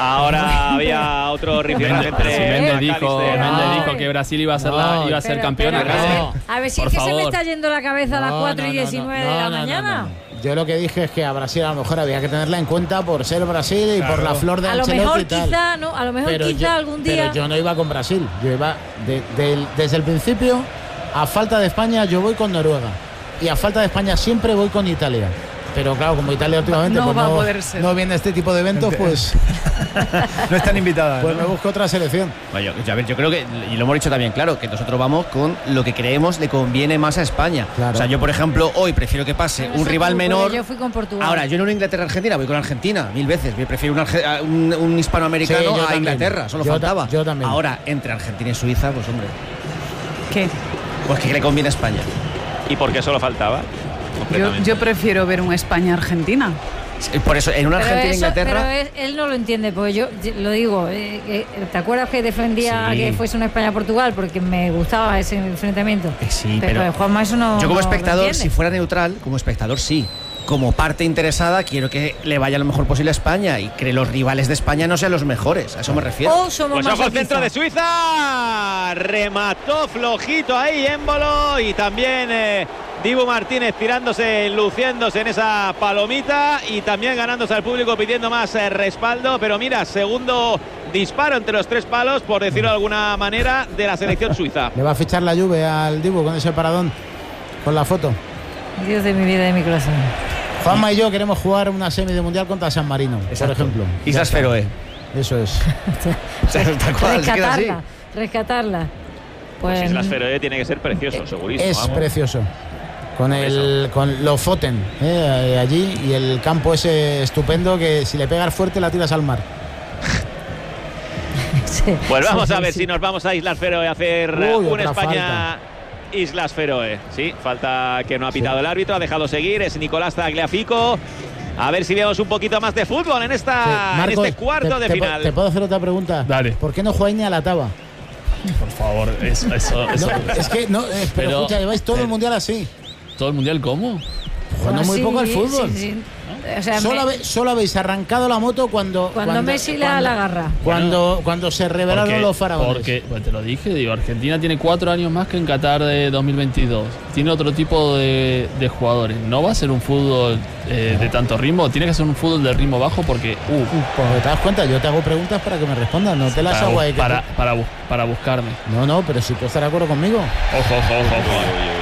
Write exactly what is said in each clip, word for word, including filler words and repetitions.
Ahora había otro rifirrafe entre. Si Méndez dijo, Callister. Méndez dijo que Brasil iba a ser, la, No, iba a ser pero, campeona. pero, casi. pero, a ver si Por es que se me favor. está yendo la cabeza a las No, cuatro no, y no, diecinueve no, de la no, no, mañana. no, no. Yo lo que dije es que a Brasil a lo mejor había que tenerla en cuenta por ser Brasil y Claro. por la flor de A lo Ancelotti mejor y tal. quizá, ¿no? A lo mejor Pero quizá yo- algún día. Pero yo no iba con Brasil. Yo iba de- del- desde el principio, a falta de España, yo voy con Noruega. Y a falta de España siempre voy con Italia. Pero claro, como Italia últimamente No pues va a no, poder ser. no viene a este tipo de eventos, pues, No están invitadas. pues ¿no? me busco otra selección. Bueno, yo, a ver, yo creo que, y lo hemos dicho también, claro, que nosotros vamos con lo que creemos le conviene más a España. Claro. O sea, yo, por ejemplo, hoy prefiero que pase No un sé rival tú, porque menor. Yo fui con Portugal. Ahora, yo no en Inglaterra-Argentina, voy con Argentina, mil veces. Yo prefiero un, arge- a un, un hispanoamericano Sí, yo a también. Inglaterra, solo Yo ta- faltaba. yo también. Ahora, entre Argentina y Suiza, pues hombre, ¿Qué? pues que le conviene a España. ¿Y por qué solo faltaba? Yo, Completamente. yo prefiero ver un España-Argentina. Por eso, en una Pero, eso, pero Argentina-Inglaterra. es- él no lo entiende, porque yo yo lo digo. eh, eh, ¿Te acuerdas que defendía Sí. que fuese una España-Portugal? Porque me gustaba ese enfrentamiento. Eh, sí, pero, pero Juanma eso no. Yo como no lo espectador, entiende. si fuera neutral, como espectador sí. Como parte interesada, quiero que le vaya lo mejor posible a España y que los rivales de España no sean los mejores. A eso me refiero. O somos Pues más ojo al centro de Suiza. Remató flojito ahí Émbolo y también eh, Dibu Martínez tirándose, luciéndose en esa palomita y también ganándose al público pidiendo más eh, respaldo. Pero mira, segundo disparo entre los tres palos, por decirlo de alguna manera, de la selección suiza. Le va a fichar la Juve al Dibu con ese paradón, con la foto. Dios de mi vida y de mi corazón. Juanma y yo queremos jugar una semi de mundial contra San Marino, por ejemplo. Islas Feroe. Eso es. Tal cual, se queda así. Rescatarla, rescatarla. Pues, Pues Islas Feroe tiene que ser precioso, segurísimo. Es vamos. precioso. Con el con Lofoten eh, allí y el campo ese estupendo que si le pegas fuerte la tiras al mar. sí, Pues vamos sí, a ver sí. si nos vamos a Islas Feroe a hacer Uy, un otra España Islas Feroe. Sí, falta que no ha pitado Sí. el árbitro, ha dejado seguir, es Nicolás Tagliafico. A ver si vemos un poquito más de fútbol en esta Sí. Marcos, en este cuarto te, de te, final. ¿Te puedo hacer otra pregunta? Dale. ¿Por qué no jugáis ni a la taba? Por favor, eso, eso, eso. No, es que no, eh, pero, Pero- escucha, lleváis todo el pero- mundial así. ¿Todo el mundial cómo? Jugando Bueno, muy sí, poco al fútbol. sí, sí. O sea, Solo, me- habe- solo habéis arrancado la moto cuando cuando, Messi le da la garra. Cuando, cuando se revelaron Porque- los faraones. Porque, pues te lo dije, digo, Argentina tiene cuatro años más que en Qatar de dos mil veintidós. Tiene otro tipo de, de jugadores. No va a ser un fútbol eh, de tanto ritmo, tiene que ser un fútbol de ritmo bajo porque... Uh, Pues te das cuenta, yo te hago preguntas para que me respondas, no te las para, hago bu- ahí que para, tú- para, bu- para buscarme. No, no, pero si tú estás de acuerdo conmigo. Ojo, ojo, ojo, ojo.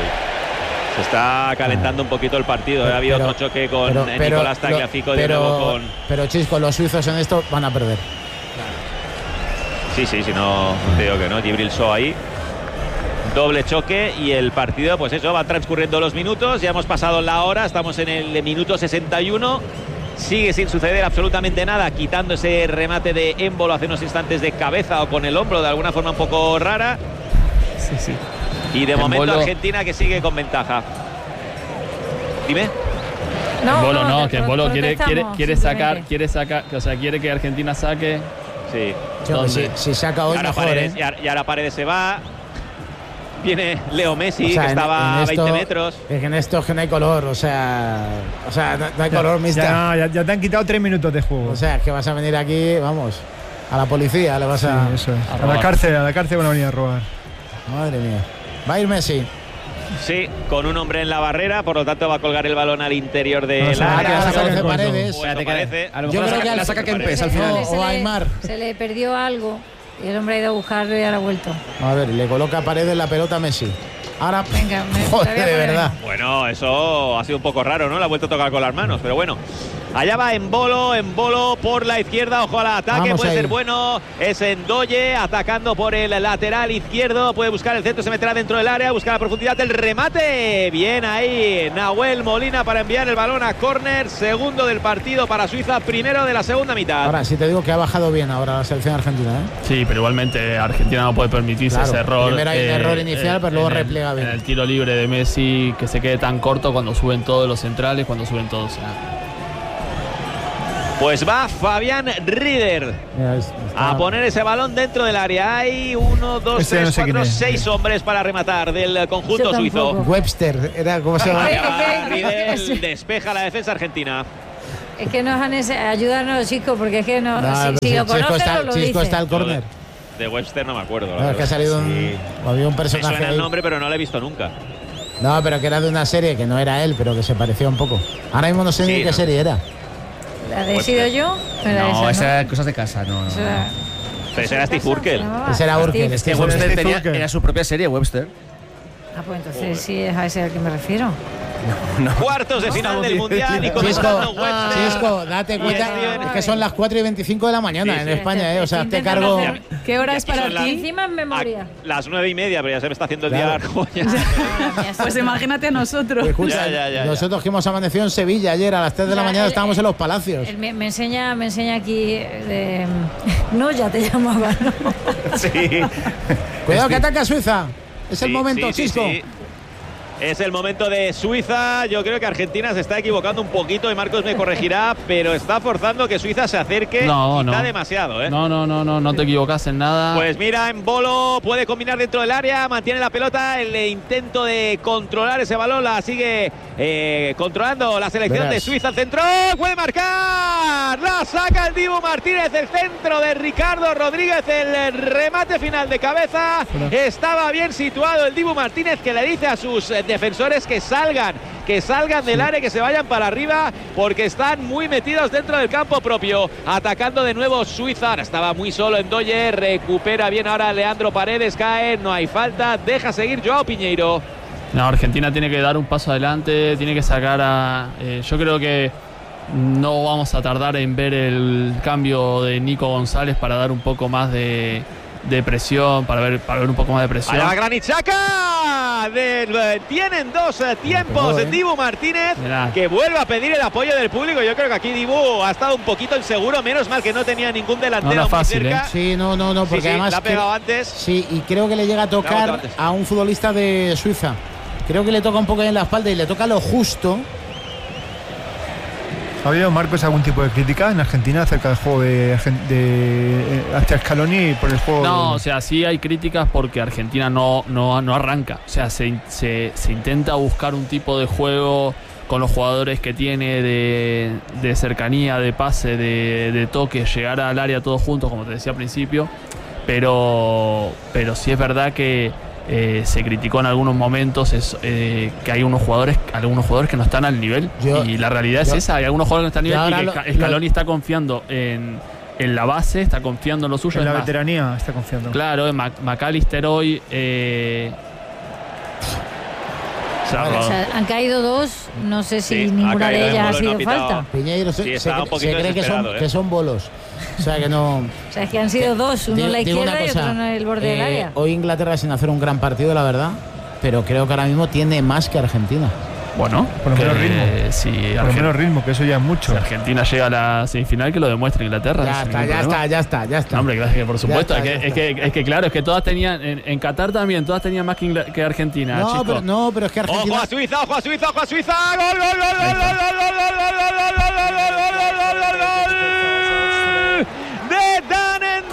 Se está calentando un poquito el partido. Ha habido Pero- otro choque con pero- eh, pero Nicolás lo- Tagliafico de pero, nuevo con. pero Chisco, los suizos en esto van a perder. Sí, sí, si no, no te digo que no. Gibril So ahí. Doble choque y el partido, pues eso, van transcurriendo los minutos. Ya hemos pasado la hora, estamos en el minuto sesenta y uno. Sigue sin suceder absolutamente nada, quitando ese remate de Émbolo hace unos instantes de cabeza o con el hombro de alguna forma un poco rara. Sí, sí. Y de momento Embolo- Argentina que sigue con ventaja. Dime. No, Bolo no, te que pro- Bolo quiere, quiere, protestamos, quiere sacar, simplemente. quiere sacar, o sea, quiere que Argentina saque. Sí. Yo, si, ¿Dónde? si saca Y hoy ahora, mejor, Paredes, ¿eh? y ahora- y ahora Paredes se va. Viene Leo Messi, O sea, que en- estaba en a esto- veinte metros. Es que en esto es que no hay color, o sea, o sea, no, no hay color, mister. Ya, no, ya, ya te han quitado tres minutos de juego. O sea, es que vas a venir aquí, vamos, a la policía, le vas Sí, a... eso es. a A la robar. cárcel, a la cárcel van a venir a robar. Madre mía. Va a ir Messi. Sí, con un hombre en la barrera, por lo tanto va a colgar el balón al interior No, del se va a Ahora quedar área. que sacar aparece el coso. Paredes. Pues eso parece. A lo Yo mejor creo la que saca, al- la saca parece. Kempes al Se le- final. se o le- Aymar. Se le perdió algo y el hombre ha ido a buscarlo y ahora ha vuelto. A ver, le coloca a Paredes la pelota a Messi. Ahora, Venga, me- joder, te voy a de poner. verdad. Bueno, eso ha sido un poco raro, ¿no? La ha vuelto a tocar con las manos, pero bueno. Allá va Embolo, Embolo por la izquierda, ojo al ataque, Vamos puede ahí. ser bueno. Es Ndoye atacando por el lateral izquierdo, puede buscar el centro, se meterá dentro del área, busca la profundidad, el remate. Bien ahí, Nahuel Molina para enviar el balón a córner, segundo del partido para Suiza, primero de la segunda mitad. Ahora, si te digo que ha bajado bien ahora la selección argentina, ¿eh? Sí, pero igualmente Argentina no puede permitirse Claro, ese error. primero hay un error inicial, pero luego en el- repliega bien. En el tiro libre de Messi, que se quede tan corto cuando suben todos los centrales, cuando suben todos. O sea, Pues va Fabián Rieder Mira, es- está- a poner ese balón dentro del área. Hay uno, dos, Ese tres, no sé quién cuatro, es. seis hombres para rematar del conjunto Yo suizo. tampoco. Webster, era como se llama. Allá va Ese- Riedel, despeja la defensa argentina. es que nos han ense- ayúdanos, chicos, porque es que no, No, si, pero si si lo Chisco conoces está, no lo Chisco dices. está al córner. De Webster no me acuerdo. la No, es que verdad. ha salido un, Sí. había un Me personaje suena el ahí. nombre, pero no lo he visto nunca. No, pero que era de una serie que no era él, pero que se parecía un poco. Ahora mismo no sé Sí, ni qué no. serie era. ¿La de he sido yo? No, era No, esa, ¿no? esas eran cosas de casa, no. no. Esa era- Pero ese era Steve ¿Se Urkel. llamaba? Ese era Steve. Urkel. Es que Steve Webster Steve tenía, Urkel. era su propia serie, Webster. Ah, pues entonces sí es a ese al que me refiero. Cuartos de final del Mundial y comenzando Chisco, Webster. Chisco, date cuenta bien. es que son las cuatro y veinticinco de la mañana Sí, en sí. España, ¿eh? O sea, Estoy te cargo. intentando hacer- ¿Qué hora Y es aquí para son las- ti? Encima en memoria. A las nueve y media, pero ya se me está haciendo el Claro. día largo. ya. Pues imagínate a nosotros. Escucha, Ya, ya, ya, ya. nosotros que hemos amanecido en Sevilla ayer a las tres de la Ya, mañana el- estábamos en los palacios. Él me, me enseña, me enseña aquí. eh, no, ya te llamaba, ¿no? Sí. Cuidado que ataca Suiza. Es el Sí, momento, sí, sí, Chisco. sí. Es el momento de Suiza. Yo creo que Argentina se está equivocando un poquito y Marcos me corregirá, pero está forzando que Suiza se acerque. No, Quizá no. demasiado, ¿eh? No, no, no, no, no te equivocas en nada. Pues mira, en Bolo puede combinar dentro del área, mantiene la pelota, el intento de controlar ese balón la sigue eh, controlando la selección Verás. de Suiza. El centro, puede marcar, la saca el Dibu Martínez, el centro de Ricardo Rodríguez, el remate final de cabeza. Estaba bien situado el Dibu Martínez, que le dice a sus eh, defensores que salgan, que salgan del área, que se vayan para arriba, porque están muy metidos dentro del campo propio. Atacando de nuevo Suiza, ahora estaba muy solo en Doye, recupera bien ahora Leandro Paredes, cae, no hay falta, deja seguir Joao Piñeiro. No, Argentina tiene que dar un paso adelante, tiene que sacar a... eh, yo creo que no vamos a tardar en ver el cambio de Nico González para dar un poco más de, de presión, para ver, para ver un poco más de presión. Allá va Granit Xhaka. Del, eh, tienen dos eh, tiempos Pegó, ¿eh? Dibu Martínez, Mirá. que vuelve a pedir el apoyo del público. Yo creo que aquí Dibu ha estado un poquito inseguro, menos mal que no tenía ningún delantero era muy fácil, cerca. ¿eh? Sí, no, no, no, Sí, porque sí, además. la ha pegado creo- antes. Sí, y creo que le llega a La ha tocar botado antes. a un futbolista de Suiza. Creo que le toca un poco en la espalda y le toca lo justo. ¿Ha habido, Marcos, algún tipo de crítica en Argentina acerca del juego de, Argen- de eh, hacia Scaloni por el juego? No, de- o sea, sí hay críticas porque Argentina no, no, no arranca. O sea, se, se, se intenta buscar un tipo de juego con los jugadores que tiene de, de cercanía, de pase, de, de toque, llegar al área todos juntos, como te decía al principio. Pero, pero sí es verdad que eh, se criticó en algunos momentos es, eh, que hay unos jugadores, algunos jugadores que no están al nivel. Yo- y la realidad yo- es esa, hay algunos jugadores que no yo están al ahora nivel y lo- que Sca- Scaloni está confiando en, en la base, está confiando en lo suyo. en la es más, veteranía está confiando. claro, eh, Mac- McAllister hoy. Eh, se ha O rodado. sea, han caído dos, no sé si Sí, ha ninguna caído de en ellas ha Bolo y no sido ha pitado. falta. Piñeiro se, Sí, se estaba cre- un poquito se cree que son, desesperado, ¿eh? que son bolos. O sea que no. O sea, es que han sido dos, uno en la Digo una izquierda y cosa, otro en el borde del eh, área. Hoy Inglaterra sin hacer un gran partido, la verdad. Pero creo que ahora mismo tiene más que Argentina. Bueno, Por lo menos que, ritmo. Si, Por lo Argen- menos ritmo, que eso ya es mucho. si Argentina llega a la semifinal, que lo demuestre Inglaterra. Ya sin está, ningún ya problema. está, ya está, ya está. No, hombre, claro que por supuesto. está, es, ya que, es, que, es que claro, es que todas tenían. En, en Qatar también, todas tenían más que, Ingla- que Argentina. No, chicos. pero, no, pero es que Ojo Argentina. a Suiza, ojo a Suiza, ojo a Suiza. Gol, gol, gol, gol, gol, gol, gol, gol, gol, gol, gol, gol, gol, gol, gol, gol, gol, gol, gol de Dan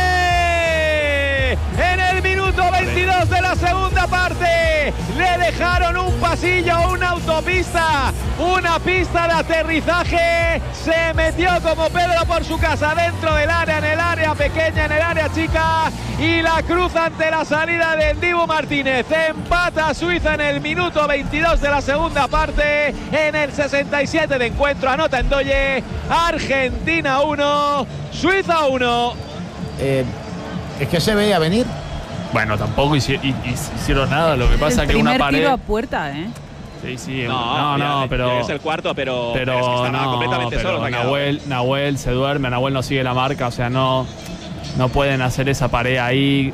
Ndoye. En el minuto veintidós de la segunda parte le dejaron un pasillo, una autopista, una pista de aterrizaje. Se metió como Pedro por su casa dentro del área, en el área pequeña, en el área chica, y la cruza ante la salida de Dibu Martínez. Empata Suiza en el minuto veintidós de la segunda parte. En el sesenta y siete de encuentro anota Ndoye. Argentina uno, Suiza uno. eh, es que se veía venir. Bueno, tampoco hici- hi- hi- hicieron nada. Lo que pasa el es que una primer pared. tiro a puerta, ¿eh? Sí, sí. No, no, no, ya- pero. ya es el cuarto, pero, Pero, pero es que estaba no, completamente pero solo. se ha quedado. Nahuel, Nahuel se duerme, Nahuel no sigue la marca, o sea, no, no pueden hacer esa pared ahí.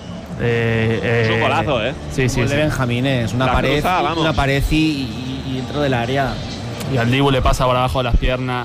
Eh, Es un eh, golazo, ¿eh? Sí, sí, Gol de sí. Benjamín es una La pared, cruza, vamos. una pared y, y- y dentro del área. Y al Dibu le pasa por abajo de las piernas.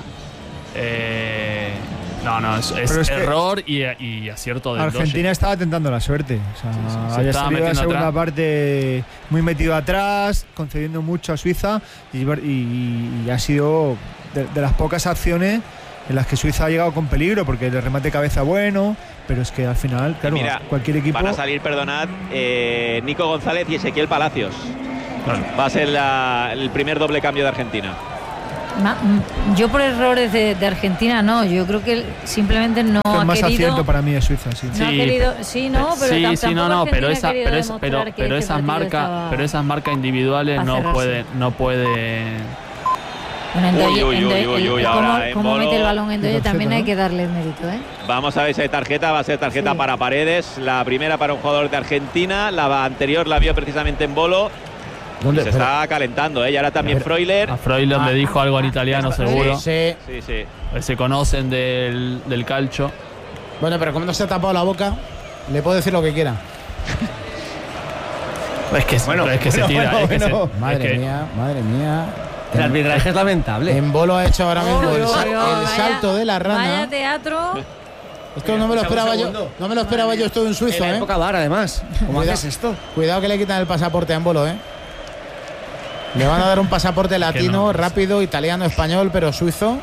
Eh, no, no, es, es Pero es que error y, y acierto de Argentina estaba tentando la suerte. O sea, Sí, sí, se había estaba salido la metiendo segunda atrás. parte muy metido atrás, concediendo mucho a Suiza y, y- y ha sido de, de las pocas acciones en las que Suiza ha llegado con peligro, porque el remate cabeza bueno, pero es que al final, claro, Mira, cualquier equipo. van a salir, perdonad, eh, Nico González y Ezequiel Palacios. Claro. Va a ser la- el primer doble cambio de Argentina. Ma, yo por errores de, de Argentina no, yo creo que simplemente no Que ha es más querido. acierto para mí de Suiza, sí. No ha querido, sí, no, pero sí, tam- sí, no, tampoco no, pero, Argentina esa, ha querido pero, es- demostrar pero, que pero este esas partido marcas, estaba pero esas marcas individuales para no cerrarse. pueden, no puede. Bueno, en Uy, Doye- uy, en uy, Doye- uy, uy, el- ahora cómo, en cómo Bolo. mete el balón en Doye Tarjeta, también hay ¿no? que darle el mérito, ¿eh? Vamos a ver si hay tarjeta, va a ser tarjeta Sí. para Paredes, la primera para un jugador de Argentina, la anterior la vio precisamente en Bolo. Y ¿Dónde? se Pero- está calentando, ¿eh? Y ahora también Pero- Freuler. A Freuler Ah, le dijo algo en italiano, Sí, seguro. sí. Sí, sí. Se conocen del, del calcio. Bueno, pero como no se ha tapado la boca, le puedo decir lo que quiera. Es que, Bueno, es que se bueno, tira. bueno, es que se- bueno. Madre es que- mía, madre mía. El arbitraje es lamentable. En Bolo ha hecho ahora mismo Uy, el, uy, sal- uy, el vaya- salto de la Vaya rana. teatro. Esto no me lo Un esperaba yo. segundo. No me lo esperaba yo esto de un En suizo, la ¿eh? época V A R, además. ¿Cómo Cuidado. haces esto? Cuidado que le quitan el pasaporte a Embolo, ¿eh? Le van a dar un pasaporte latino, no. rápido, italiano, español, pero suizo.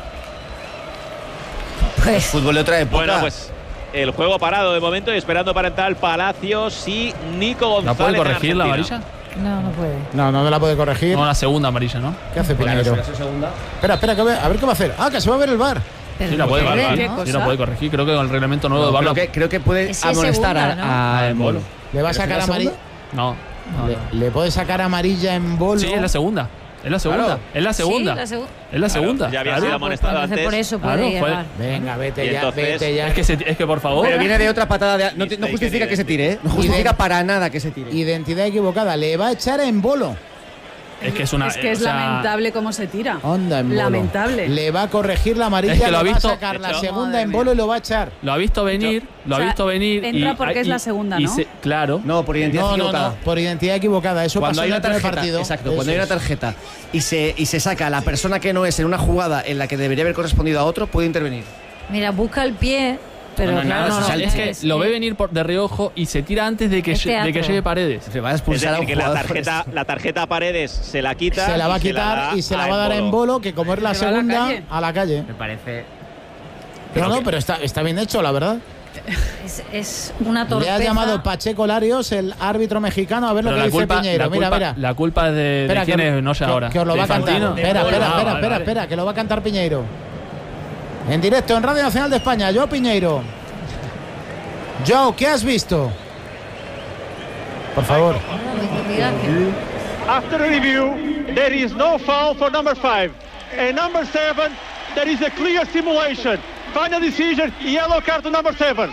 Pues Fútbol de otra época. Bueno, pues el juego parado de momento y esperando para entrar Palacios y Nico González. ¿La puede en corregir la Argentina. amarilla? no, no puede. No, no me la puede corregir. No, la segunda amarilla, ¿no? ¿Qué hace Claro, Piñeiro? si era su segunda. Espera, espera, que ve- a ver qué va a hacer. Ah, que se va a ver el bar. Pero Sí, la no puede puede, corregir. ¿no? Sí, la puede corregir. Creo que con el reglamento nuevo de No, VAR creo, la- que, creo que puede Ese es amonestar segunda, ¿no? a, a Embolo. Le va a ¿Pero sacar es la amarilla. No. no, Le, no. le puede sacar amarilla en Bolo. Sí, es la segunda. Es la segunda. Claro. Es la segunda. Sí, la segu- Es la segunda. ya había claro. sido amonestado Entonces, antes. por eso Claro, puede fue- llegar. Venga, vete Y ya, entonces- vete ya. Es que, se- es que por favor. Pero viene de otra patada de. No, te- no Mistake justifica en que se tire, ¿eh? No Y justifica de- para nada que se tire. Identidad equivocada. Le va a echar en Bolo. Es que es una. Es que es o sea, lamentable cómo se tira. Onda en Bolo. Lamentable. Le va a corregir la amarilla. Es que lo le ha va visto- a sacar la Hecho. segunda Madre en mía. Bolo y lo va a echar. Lo ha visto venir. Lo O ha sea, visto venir. entra y, porque es y- la segunda, y ¿no? se- claro. No, por identidad No, no, equivocada. no, por identidad equivocada. Eso Cuando pasó hay en una el primer tarjeta, partido. exacto, Eso cuando hay una es. tarjeta y se, y se saca a la persona que no es en una jugada en la que debería haber correspondido a otro, puede intervenir. Mira, busca el pie, pero No, no, claro, no, no, No, no, es que es- lo ve venir por, de reojo y se tira antes de que, Es lle- de que teatro. llegue Paredes. Se va a Es expulsar a decir, un que la jugador por tarjeta, esto. la tarjeta a Paredes se la quita. Se la va a y quitar da y se la va a dar en Bolo, que como es la Se va a la segunda, calle. a la calle. Me parece. No, no, pero está, está bien hecho, la verdad. es, es una Le torpeza. ha llamado Pacheco Larios, el árbitro mexicano, a ver lo Pero que la dice culpa, Piñeiro. la, Mira, culpa, mira. la culpa es de, de Espera, quién que, es, no sé que- ahora. que os lo ¿De va a cantar. Infantino? Espera, espera, Ah, espera, vale, espera, vale. espera, que lo va a cantar Piñeiro. En directo en Radio Nacional de España, Joao Piñeiro. Joao, ¿qué has visto? Por favor. Miguel Ángel. After a review, there is no foul for number five. And number seven, there is a clear simulation. Final decision, yellow card to number seven.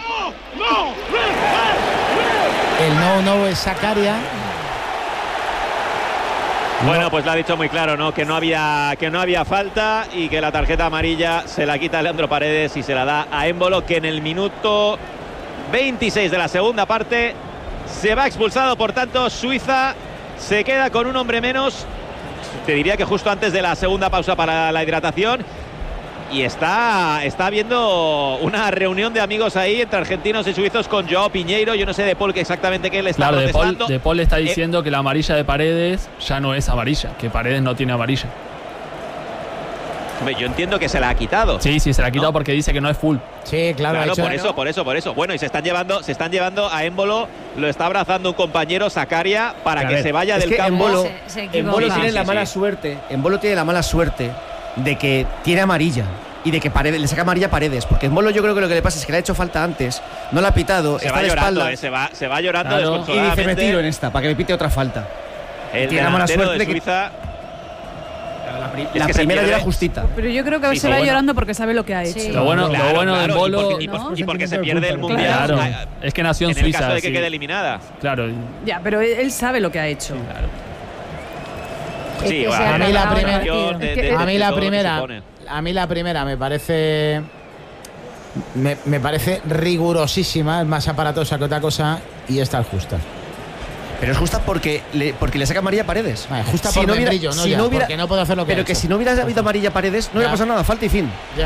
El no, no es Sacaria. Bueno, pues lo ha dicho muy claro, ¿no? Que no había, que no había falta y que la tarjeta amarilla se la quita Leandro Paredes y se la da a Embolo, que en el minuto veintiséis de la segunda parte se va expulsado. Por tanto, Suiza se queda con un hombre menos. Te diría que justo antes de la segunda pausa para la hidratación. Y está, está habiendo una reunión de amigos ahí entre argentinos y suizos con Joao Piñeiro. Yo no sé de Paul que exactamente qué le está Claro, de Paul, protestando. de Paul está diciendo que la amarilla de Paredes ya no es amarilla, que Paredes no tiene amarilla. Hombre, yo entiendo que se la ha quitado. Sí, sí, se la ha quitado ¿No? porque dice que no es full. Sí, claro, ha Claro, hecho- por eso, por eso, por eso. Bueno, y se están llevando, se están llevando a Embolo, lo está abrazando un compañero, Sacaria, para A que ver, se vaya es del que campo. Embolo, Se- se equivoca. Embolo Sí, tiene sí, la sí, mala sí. suerte. Embolo tiene la mala suerte de que tiene amarilla. Y de que Paredes, le saca amarilla a Paredes. Porque Embolo yo creo que lo que le pasa es que le ha hecho falta antes. No la ha pitado. Se está va de llorando, espaldas. eh, se va, se va llorando Claro. Y dice, desconsoladamente. me tiro en esta, para que me pite otra falta. El tiene la mala delantero suerte de de que- Suiza. La, pri- Es la que se primera pierde. era justita. Pero yo creo que Sí, se sí, va bueno. llorando porque sabe lo que ha hecho. Sí. Lo bueno, Claro, lo bueno claro, de y Embolo. porque- y por- ¿no? y porque se pierde el Claro. mundial. Claro, ah, es que nació en, En el Suiza. caso de que sí. quede eliminada. Claro, Ya, pero él, él sabe lo que ha hecho. claro. Es Sí, que bueno, se ha a mí la acabado el primera- partido. de- Es que- de- A mí de la todo lo que primera, supone. a mí la primera me parece me, me parece rigurosísima, es más aparatosa que otra cosa y esta es justa. Pero es justa porque le, porque le saca amarilla a Paredes. Vale, justa Si por no hubiera- membrillo, no si ya, no hubiera- porque no puedo hacer lo que Pero ha que hecho. si no hubiera habido amarilla a Paredes, no hubiera Ya. pasado nada, falta y fin. Ya.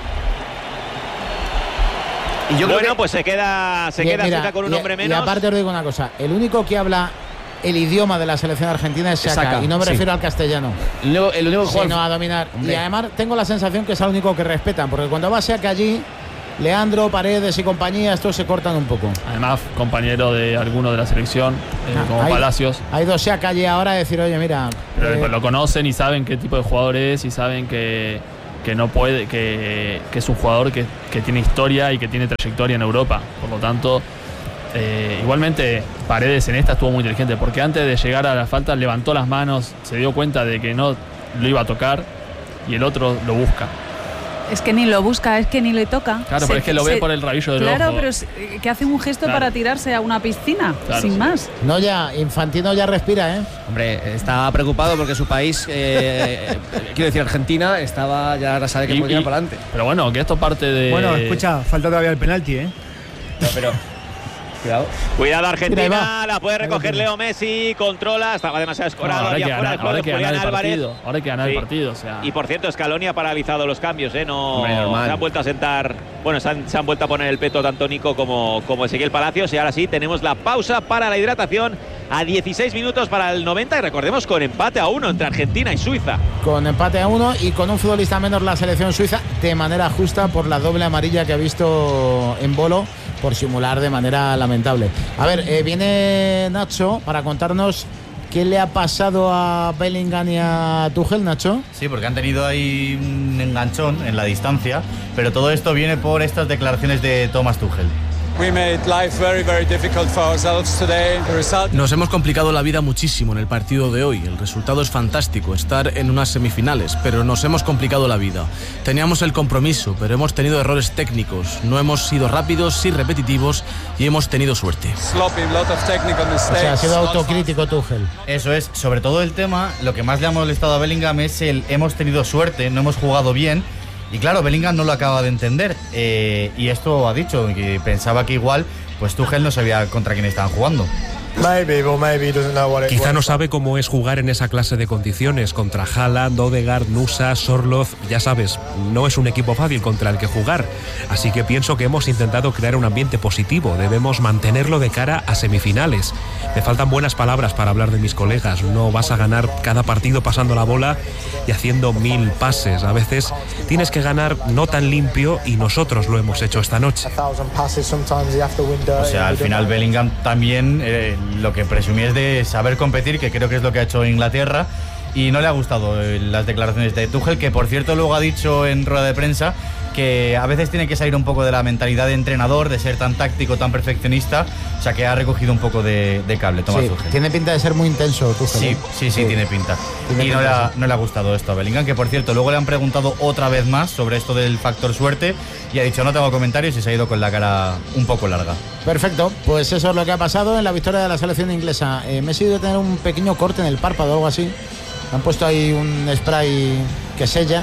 Y yo creo Bueno, que- pues se queda, se Y- queda mira, Suiza con un y- hombre y menos. aparte os digo una cosa, el único que habla el idioma de la selección argentina es Saka, Saka, y no me sí. refiero al castellano, el único, el único que juega al sino a dominar. Hombre. Y además tengo la sensación que es el único que respetan, porque cuando va Saka allí Leandro, Paredes y compañía, estos se cortan un poco. Además, compañero de alguno de la selección, eh, Ah, como hay- Palacios. Ha ido a calle ahora a decir, oye, mira. Pero eh, lo conocen y saben qué tipo de jugador es y saben que, que no puede, que, que es un jugador que, que tiene historia y que tiene trayectoria en Europa. Por lo tanto, eh, igualmente Paredes en esta estuvo muy inteligente porque antes de llegar a la falta levantó las manos, se dio cuenta de que no lo iba a tocar y el otro lo busca. Es que ni lo busca, es que ni le toca. Claro, Se- pero es que lo ve se- por el rabillo del Claro, ojo. pero es- que hace un gesto Claro. para tirarse a una piscina, Claro, sin sí. más. No, ya, Infantino ya respira, ¿eh? Hombre, está preocupado porque su país, eh, quiero decir Argentina, estaba ya ahora sabe que Y- puede ir y- para adelante. Pero bueno, que esto parte de... Bueno, escucha, falta todavía el penalti, ¿eh? No, pero cuidado. Cuidado Mira, ahí Argentina, va. la puede recoger Leo Messi, controla, estaba demasiado No, escorado, ahora, hay que había fuera ganar, de ahora hay juego que de ganar Julián el Álvarez. partido. Ahora hay que ganar Sí. el partido. O sea, Y por cierto, Scaloni ha paralizado los cambios, ¿eh? No, Hombre, normal. se han vuelto a sentar, bueno, se han, se han vuelto a poner el peto tanto Nico como, como Ezequiel Palacios y ahora sí tenemos la pausa para la hidratación a dieciséis minutos para el noventa y recordemos con empate a uno entre Argentina y Suiza. Con empate a uno y con un futbolista menos la selección suiza de manera justa por la doble amarilla que ha visto en Bolo por simular de manera lamentable. A ver, eh, viene Nacho para contarnos qué le ha pasado a Bellingham y a Tuchel, Nacho. Sí, porque han tenido ahí un enganchón en la distancia, pero todo esto viene por estas declaraciones de Thomas Tuchel. We made life very, very difficult for ourselves today. The result... Nos hemos complicado la vida muchísimo en el partido de hoy. El resultado es fantástico, estar en unas semifinales, pero nos hemos complicado la vida. Teníamos el compromiso, pero hemos tenido errores técnicos. No hemos sido rápidos y repetitivos y hemos tenido suerte. Sloppy, lot of technical O mistakes. sea, ha sido autocrítico Tuchel. Eso es, sobre todo el tema, lo que más le ha molestado a Bellingham es el hemos tenido suerte, no hemos jugado bien. Y claro, Bellingham no lo acaba de entender. Eh, y esto ha dicho, que pensaba que igual, pues Tuchel no sabía contra quién estaban jugando. Quizá no sabe cómo es jugar en esa clase de condiciones contra Haaland, Odegaard, Nusa, Sorloth. Ya sabes, no es un equipo fácil contra el que jugar. Así que pienso que hemos intentado crear un ambiente positivo. Debemos mantenerlo de cara a semifinales. Me faltan buenas palabras para hablar de mis colegas. No vas a ganar cada partido pasando la bola y haciendo mil pases. A veces tienes que ganar no tan limpio y nosotros lo hemos hecho esta noche. O sea, al final Bellingham también eh, lo que presumía es de saber competir, que creo que es lo que ha hecho Inglaterra, y no le ha gustado eh, las declaraciones de Tuchel, que por cierto luego ha dicho en rueda de prensa que a veces tiene que salir un poco de la mentalidad de entrenador, de ser tan táctico, tan perfeccionista, o sea que ha recogido un poco de, de cable Thomas Sí, Tuchel. tiene pinta de ser muy intenso Tuchel. Sí, ¿eh? sí, sí, tiene pinta. Tiene y no, pinta, le ha, sí. no le ha gustado esto a Bellingham, que por cierto, luego le han preguntado otra vez más sobre esto del factor suerte y ha dicho no tengo comentarios y se ha ido con la cara un poco larga. Perfecto, pues eso es lo que ha pasado en la victoria de la selección inglesa. Eh, Messi debe tener un pequeño corte en el párpado o algo así. Han puesto ahí un spray que sella.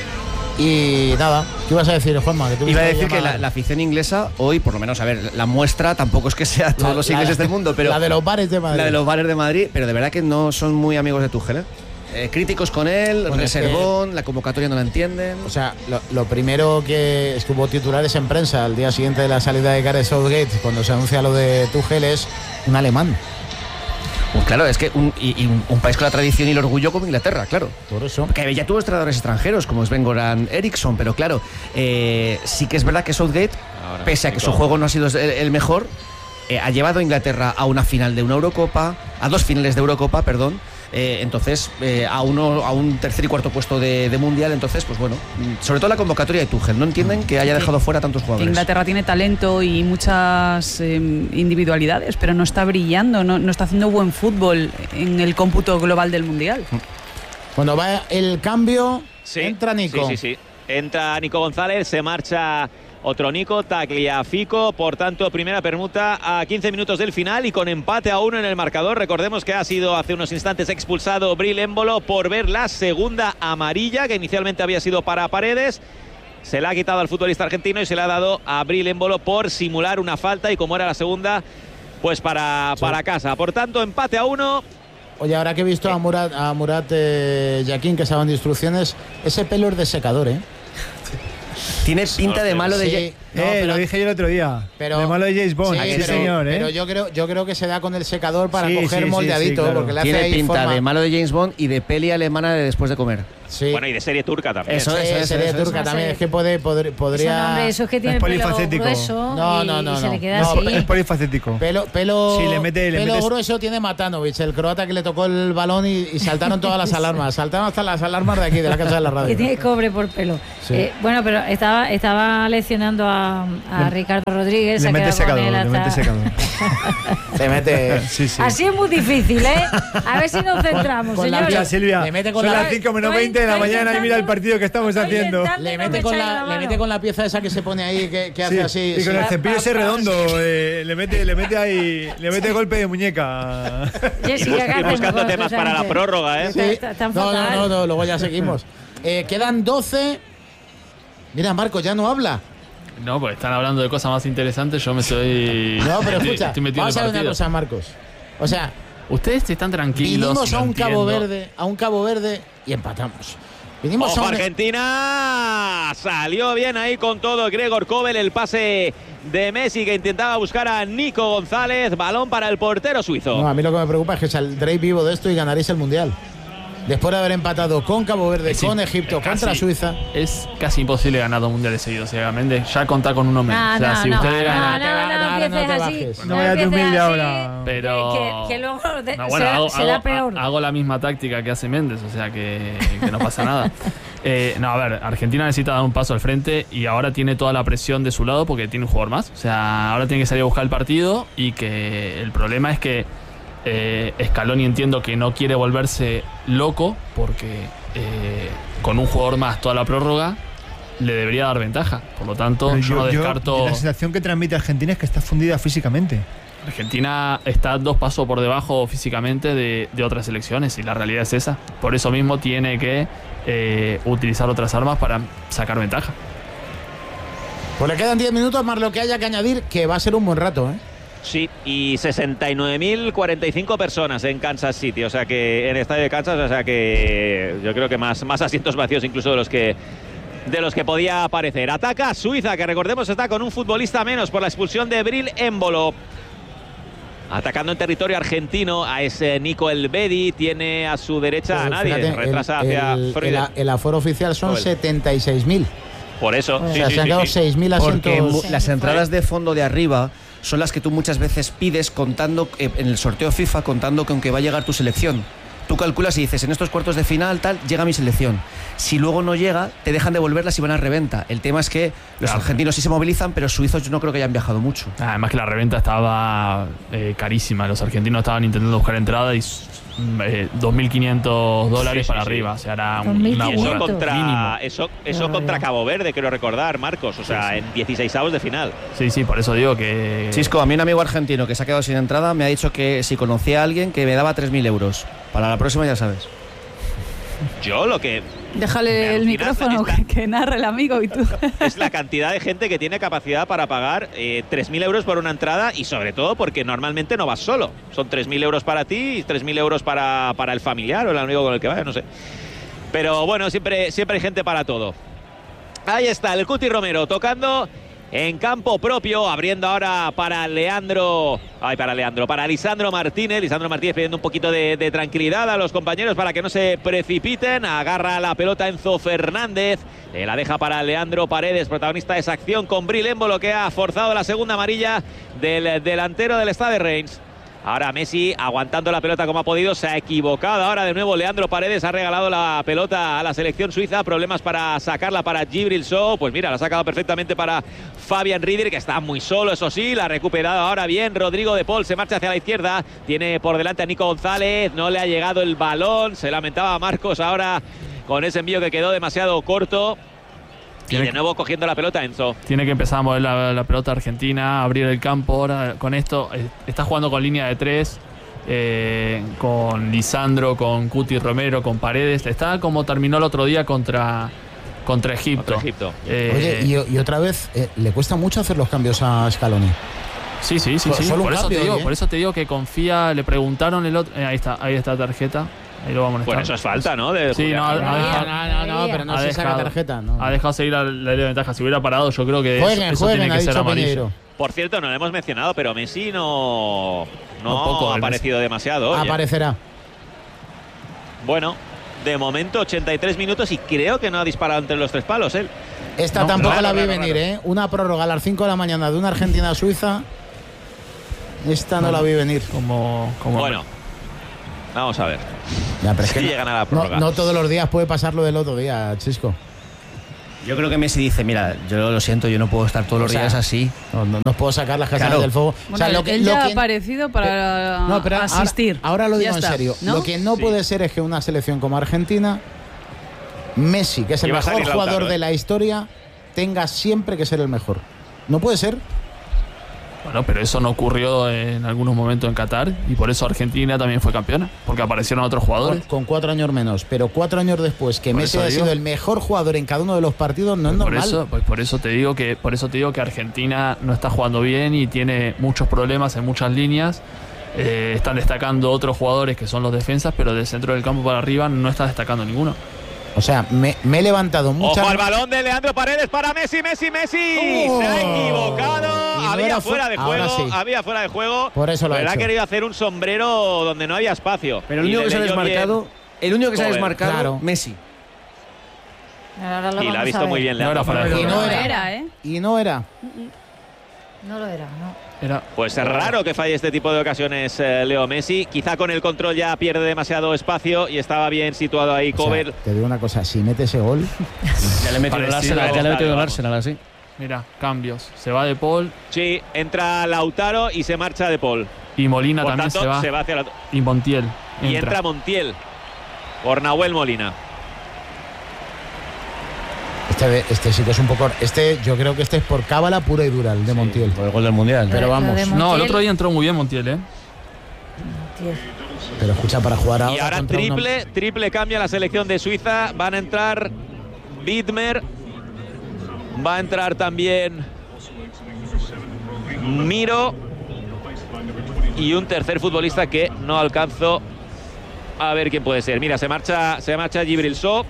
Y nada, ¿qué ibas a decir, Juanma? Que tú Iba a viste decir que llamada. la, la afición inglesa hoy, por lo menos, a ver, la muestra tampoco es que sea todos La- los la- ingleses del mundo, pero la de los bares de Madrid. La de los bares de Madrid, pero de verdad que no son muy amigos de Tuchel, ¿eh? Eh, críticos con él, Bueno, es reservón, la convocatoria no la entienden. O sea, lo, lo primero que es que hubo titulares en prensa al día siguiente de la salida de Gareth Southgate, cuando se anuncia lo de Tuchel, es un alemán. Pues claro, es que un, y, y un, un país con la tradición y el orgullo como Inglaterra, claro. Por eso. Que ya tuvo entrenadores extranjeros como Sven Goran Eriksson, pero claro, eh, sí que es verdad que Southgate, Ahora, pese a que Nico. su juego no ha sido el, el mejor, eh, ha llevado a Inglaterra a una final de una Eurocopa, a dos finales de Eurocopa, perdón. Eh, entonces, eh, a uno a un tercer y cuarto puesto de, de Mundial. Entonces, pues bueno, sobre todo la convocatoria de Tuchel. No entienden que haya dejado fuera a tantos jugadores. Inglaterra tiene talento y muchas eh, individualidades, pero no está brillando, no, no está haciendo buen fútbol en el cómputo global del Mundial. Cuando va el cambio, Sí, entra Nico. Sí, sí, sí. Entra Nico González, se marcha otro Nico, Tagliafico. Por tanto, primera permuta a quince minutos del final y con empate a uno en el marcador. Recordemos que ha sido hace unos instantes expulsado Bril Embolo por ver la segunda amarilla, que inicialmente había sido para Paredes. Se la ha quitado al futbolista argentino y se la ha dado a Bril Embolo por simular una falta, y como era la segunda, pues para, Sí. para casa. Por tanto, empate a uno. Oye, ahora que he visto a Murat, a Murat eh, Yakin, que estaban de instrucciones, ese pelo es de secador, ¿eh? Tiene pinta de malo de... Sí, no, eh, pero- lo dije yo el otro día. pero- de malo de James Bond. Sí, Sí, pero, señor, ¿eh? pero yo creo, yo creo que se da con el secador para Sí, coger sí, sí, moldeadito, sí, claro. porque le hace Tiene ahí pinta forma. de malo de James Bond y de peli alemana de después de comer. Sí. Bueno, y de serie turca también. Eso es, sí, serie eso, turca eso. también. Es que puede, podr- podría. Eso, no, hombre, eso es que tiene Es el pelo polifacético. grueso No, y, no, no, y se no. le queda No, así. Es polifacético. Pelo, pelo, Sí, le mete- le pelo metes- grueso tiene Matanovic, el croata que le tocó el balón y, y saltaron todas las alarmas. Saltaron hasta las alarmas de aquí, de la casa de la radio. Que tiene cobre por pelo. Sí. Eh, bueno, pero estaba, estaba leccionando a, a Le- Ricardo Rodríguez. Le se ha mete quedado con secador, él le hasta- mete secador. Se mete. Sí, sí. Así es muy difícil, ¿eh? A ver si nos centramos, con la señores. Mira, Silvia, Le mete con son la- las cinco menos Estoy- veinte de la estoy mañana y mira el intentando- partido que estamos estoy haciendo. intentando Le no mete, me con echáis la, le mano. mete con la pieza esa que se pone ahí, que, que hace Sí, así. y con sí. el cepillo ese redondo, eh, le mete, le mete ahí, le mete golpe de muñeca. Jessica, ¿qué Ir hacemos buscando con temas para la José Ángel? prórroga, ¿eh? Sí. Está- está No, fatal. no, no, no, luego ya seguimos. Eh, quedan doce. Mira, Marco, ya no habla. No, pues están hablando de cosas más interesantes. Yo me estoy. No, pero estoy- escucha, estoy metido vamos en a el ver una partido. cosa, Marcos. O sea, Ustedes están tranquilos. vinimos y a lo un Cabo entiendo. Verde, a un Cabo Verde y empatamos. Vinimos Ojo a un Argentina, salió bien ahí con todo Gregor Kobel, el pase de Messi que intentaba buscar a Nico González, balón para el portero suizo. No, a mí lo que me preocupa es que saldréis vivo de esto y ganaréis el Mundial. Después de haber empatado con Cabo Verde, Sí, con Egipto, es casi- contra Suiza. Es casi imposible ganar dos mundiales seguidos, ciegamente. Ya contar con uno menos. No, o sea, no, si no, ustedes no, ganan. no, no, no, no empieces te así. bajes. No vayas de empieces humilde así, ahora. Pero. Que, que- que luego de- No, bueno, será, hago, será hago- peor. hago la misma táctica que hace Méndez, o sea que, que no pasa nada. Eh, no, a ver, Argentina necesita dar un paso al frente y ahora tiene toda la presión de su lado porque tiene un jugador más. O sea, ahora tiene que salir a buscar el partido y que el problema es que eh, Scaloni entiendo que no quiere volverse loco porque eh, con un jugador más toda la prórroga le debería dar ventaja. Por lo tanto, Pero yo, no descarto. la sensación que transmite Argentina es que está fundida físicamente. Argentina está dos pasos por debajo físicamente de, de otras selecciones y la realidad es esa. Por eso mismo tiene que eh, utilizar otras armas para sacar ventaja. Pues le quedan diez minutos más lo que haya que añadir, que va a ser un buen rato, ¿eh? Sí, y sesenta y nueve mil cuarenta y cinco personas en Kansas City, o sea que en el estadio de Kansas, o sea que yo creo que más, más asientos vacíos incluso de los que de los que podía aparecer. Ataca Suiza, que recordemos está con un futbolista menos por la expulsión de Bril Embolo. Atacando en territorio argentino a ese Nico Elvedi, tiene a su derecha a Pues nadie, fíjate, retrasa el, hacia el- Freuden. el- el aforo oficial son Joder. setenta y seis mil. Por eso, O sí, sea, sí, se han sí, quedado sí. seis mil Porque asientos. mu- las entradas de fondo de arriba son las que tú muchas veces pides contando eh, en el sorteo FIFA, contando con que va a llegar tu selección. Tú calculas y dices, en estos cuartos de final, tal, llega mi selección. Si luego no llega, te dejan devolverlas y van a reventa. El tema es que los Claro. argentinos sí se movilizan, pero suizos yo no creo que hayan viajado mucho. Además que la reventa estaba eh, carísima. Los argentinos estaban intentando buscar entrada y eh, dos mil quinientos dólares Sí, sí, para sí. arriba. O sea, era dos mil una Y eso burrada. quinientos. contra, Mínimo. eso, eso Barbaridad. contra Cabo Verde, quiero recordar, Marcos. O sea, en dieciseisavos de final. Sí, sí, por eso digo que. Chisco, a mí un amigo argentino que se ha quedado sin entrada me ha dicho que si conocía a alguien que me daba tres mil euros. Para la próxima ya sabes. Yo lo que Me Déjale el alucina micrófono esta- que, que narre el amigo y tú. es la cantidad de gente que tiene capacidad para pagar eh, tres mil euros por una entrada y sobre todo porque normalmente no vas solo. Son tres mil euros para ti y tres mil euros para, para el familiar o el amigo con el que vaya, no sé. Pero bueno, siempre, siempre hay gente para todo. Ahí está el Cuti Romero tocando en campo propio, abriendo ahora para Leandro, ay, para Leandro, para Lisandro Martínez. Lisandro Martínez pidiendo un poquito de, de tranquilidad a los compañeros para que no se precipiten. Agarra la pelota Enzo Fernández, le la deja para Leandro Paredes, protagonista de esa acción con Bril Embolo, que ha forzado la segunda amarilla del delantero del Stade Reims. Ahora Messi aguantando la pelota como ha podido, se ha equivocado ahora de nuevo Leandro Paredes, ha regalado la pelota a la selección suiza, problemas para sacarla para Djibril Sow, pues mira, la ha sacado perfectamente para Fabian Rieder, que está muy solo, eso sí, la ha recuperado ahora bien Rodrigo de Paul, se marcha hacia la izquierda, tiene por delante a Nico González, no le ha llegado el balón, se lamentaba Marcos ahora con ese envío que quedó demasiado corto. Y de nuevo cogiendo la pelota Enzo. Tiene que empezar a mover la, la pelota argentina, abrir el campo ahora con esto. eh, Está jugando con línea de tres, eh, con Lisandro, con Cuti Romero, con Paredes. Está como terminó el otro día contra, contra Egipto. Contra Egipto. Eh, Oye, y, y otra vez, eh, le cuesta mucho hacer los cambios a Scaloni. Sí, sí, sí, Solo sí. un Por eso, cambio te digo, ahí, ¿eh? por eso te digo que confía. Le preguntaron el otro. eh, ahí está, ahí está la tarjeta. Ahí lo vamos a molestar. Bueno, eso es falta, ¿no? De Sí, Julián no, ha- Álvarez. ha- No, no, no, pero no ha se saca dejado- tarjeta. No. Ha dejado seguir la, la ley de ventaja. Si hubiera parado, yo creo que eso- Jueguen, eso, jueguen, tiene ha que ser dicho amarillo. Piñeiro. Por cierto, no lo hemos mencionado, pero Messi no, no Un poco, ha el aparecido demasiado. hoy, ¿eh? Aparecerá. Bueno, de momento ochenta y tres minutos y creo que no ha disparado entre los tres palos él. Esta no, tampoco raro, la vi raro, venir, raro. ¿eh? Una prórroga a las cinco de la mañana de una Argentina-Suiza. Esta no, no la vi venir. Como, como bueno, vamos a ver. Ya, pero es si que llegan a la no, prórroga. no todos los días puede pasar lo del otro día, Chisco. Yo creo que Messi dice, mira, yo lo siento, yo no puedo estar todos O los sea, días así. No, no, no puedo sacar las castañas Claro. del fuego. Bueno, o sea, lo que, él lo ya que- ha aparecido para No, pero ahora- asistir. Ahora, lo Ya digo en está, serio. ¿no? Lo que no Sí. puede ser es que una selección como Argentina, Messi, que es el Iba a mejor salir jugador Lautaro, ¿eh? de la historia, tenga siempre que ser el mejor. No puede ser. Bueno, pero eso no ocurrió en algunos momentos en Qatar y por eso Argentina también fue campeona, porque aparecieron otros Con, jugadores. con cuatro años menos. Pero cuatro años después, que Por Messi eso haya digo. sido el mejor jugador en cada uno de los partidos, no es Por normal. eso, pues por eso te digo que por eso te digo que Argentina no está jugando bien y tiene muchos problemas en muchas líneas. Eh, están destacando otros jugadores que son los defensas, pero del centro del campo para arriba no está destacando ninguno. O sea, me, me he levantado muchas... Ojo al balón de Leandro Paredes para Messi, Messi, Messi. Oh. Se ha equivocado. Y no Había era fuera fu- de ahora juego. sí. Había fuera de juego. Por eso lo ha pero ha hecho. querido hacer un sombrero donde no había espacio. Pero el Y único le que se ha leyó desmarcado, bien. el único que se ha Joder. desmarcado, Claro. Messi. Ahora lo Y la ha vamos a visto ver. muy bien No era Leandro. fuera de Y juego. no No era. era, ¿eh? Y no era. No lo era, no. Era Pues es raro que falle este tipo de ocasiones eh, Leo Messi. Quizá con el control ya pierde demasiado espacio y estaba bien situado ahí O sea, Cover. te digo una cosa, si mete ese gol... Ya le he metido el Parecido. Arsenal, ya le he metido el Vamos. Arsenal así. Mira, cambios. Se va De Paul Sí, entra Lautaro y se marcha De Paul. y Molina Por también tanto, se va. se va hacia la... Y Montiel Y entra entra. Montiel por Nahuel Molina. Este, este sí que es un poco... Este, yo creo que este es por cábala pura y dura, el de Montiel. Por el gol del Mundial. Pero Lo vamos. de No, el Montiel- otro día entró muy bien Montiel, ¿eh? Tío. Pero escucha, para jugar ahora... Y ahora contra una- triple, triple cambia la selección de Suiza. Van a entrar Widmer. Va a entrar también Miro. Y un tercer futbolista que no alcanzo a ver quién puede ser. Mira, se marcha, se marcha Djibril Sow.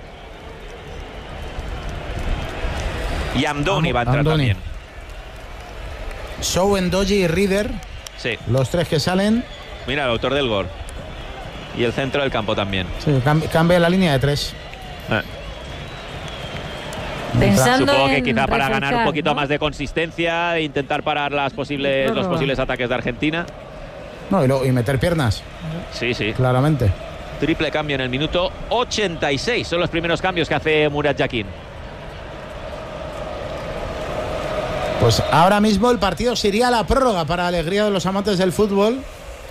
Y Amdoni va a entrar Amdoni. también. Sow, Ndoye y Rieder, Sí, los tres que salen. mira el autor del gol. Y el centro del campo también. Sí, cam- cambia la línea de tres. Eh. Pensando Supongo que en quizá para ganar un refrescar, poquito ¿no? más de consistencia e intentar parar las posibles, los posibles ataques de Argentina. No, y, luego- y meter piernas, Sí, sí. claramente. Triple cambio en el minuto ochenta y seis. Son los primeros cambios que hace Murat Yakin. Pues ahora mismo el partido se iría a la prórroga para alegría de los amantes del fútbol.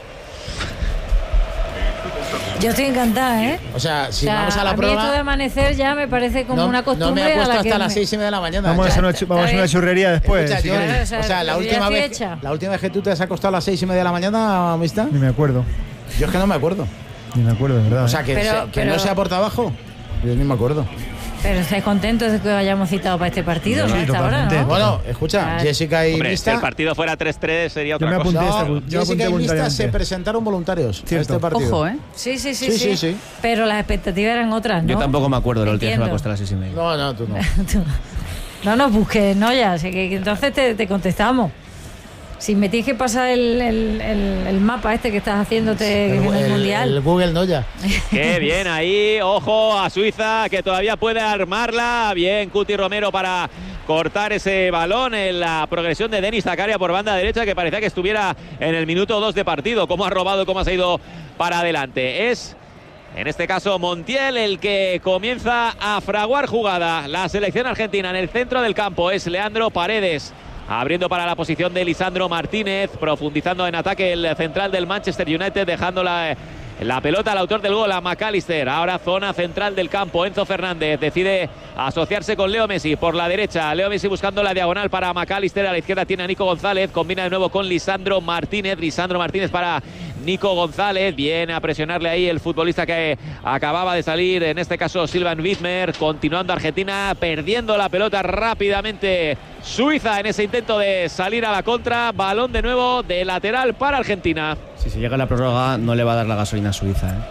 Yo estoy encantada, ¿eh? O sea, si O sea, vamos a la mí esto de prórroga... amanecer ya me parece como No, una no costumbre me a acuesto la que hasta las me- seis y media de la mañana. Vamos a Ya. hacer una, chu- vamos a hacer una churrería después. Escucha, si yo- queréis. Claro, o sea, o sea, la yo ya última, estoy vez, hecha. la última vez que tú te has acostado a las seis y media de la mañana, amistad, Ni me acuerdo. yo es que no me acuerdo. Ni me acuerdo, de verdad. O sea, ¿eh? que, Pero- se- que pero- no sea por trabajo, yo ni me acuerdo. Pero estáis contentos de que os hayamos citado para este partido, Sí, ¿no? A esta hora, totalmente. ¿no? Bueno, escucha, Claro. Jessica y Hombre, si Mista... el partido fuera tres tres sería Yo otra me cosa. apunté No, esta- yo me Jessica apunté y Mista voluntariamente. se presentaron voluntarios a Cierto. este partido. Ojo, ¿eh? Sí, sí, sí, Sí, sí, sí, sí. Pero las expectativas eran otras, ¿no? Yo tampoco me acuerdo de la última vez que me Entiendo. acosté a las seis y media. No, no, tú no. No nos busques, ¿no? Ya, así que, que entonces te, te contestamos. Si me tienes que pasar el, el- el- el mapa este que estás haciéndote en el, el, Mundial. el Google no ya. Qué bien ahí, ojo a Suiza que todavía puede armarla. Bien, Cuti Romero para cortar ese balón en la progresión de Denis Zakaria por banda derecha, que parecía que estuviera en el minuto dos de partido. Cómo ha robado, cómo ha ido para adelante. Es, en este caso, Montiel el que comienza a fraguar jugada. La selección argentina en el centro del campo es Leandro Paredes, abriendo para la posición de Lisandro Martínez, profundizando en ataque el central del Manchester United, dejando la, la pelota al autor del gol, a McAllister. Ahora zona central del campo, Enzo Fernández decide asociarse con Leo Messi por la derecha. Leo Messi buscando la diagonal para McAllister, a la izquierda tiene a Nico González, combina de nuevo con Lisandro Martínez. Lisandro Martínez para Nico González, viene a presionarle ahí el futbolista que acababa de salir, en este caso Silvan Widmer, continuando Argentina, perdiendo la pelota rápidamente Suiza en ese intento de salir a la contra. Balón de nuevo de lateral para Argentina. Si se llega a la prórroga, no le va a dar la gasolina a Suiza. ¿eh?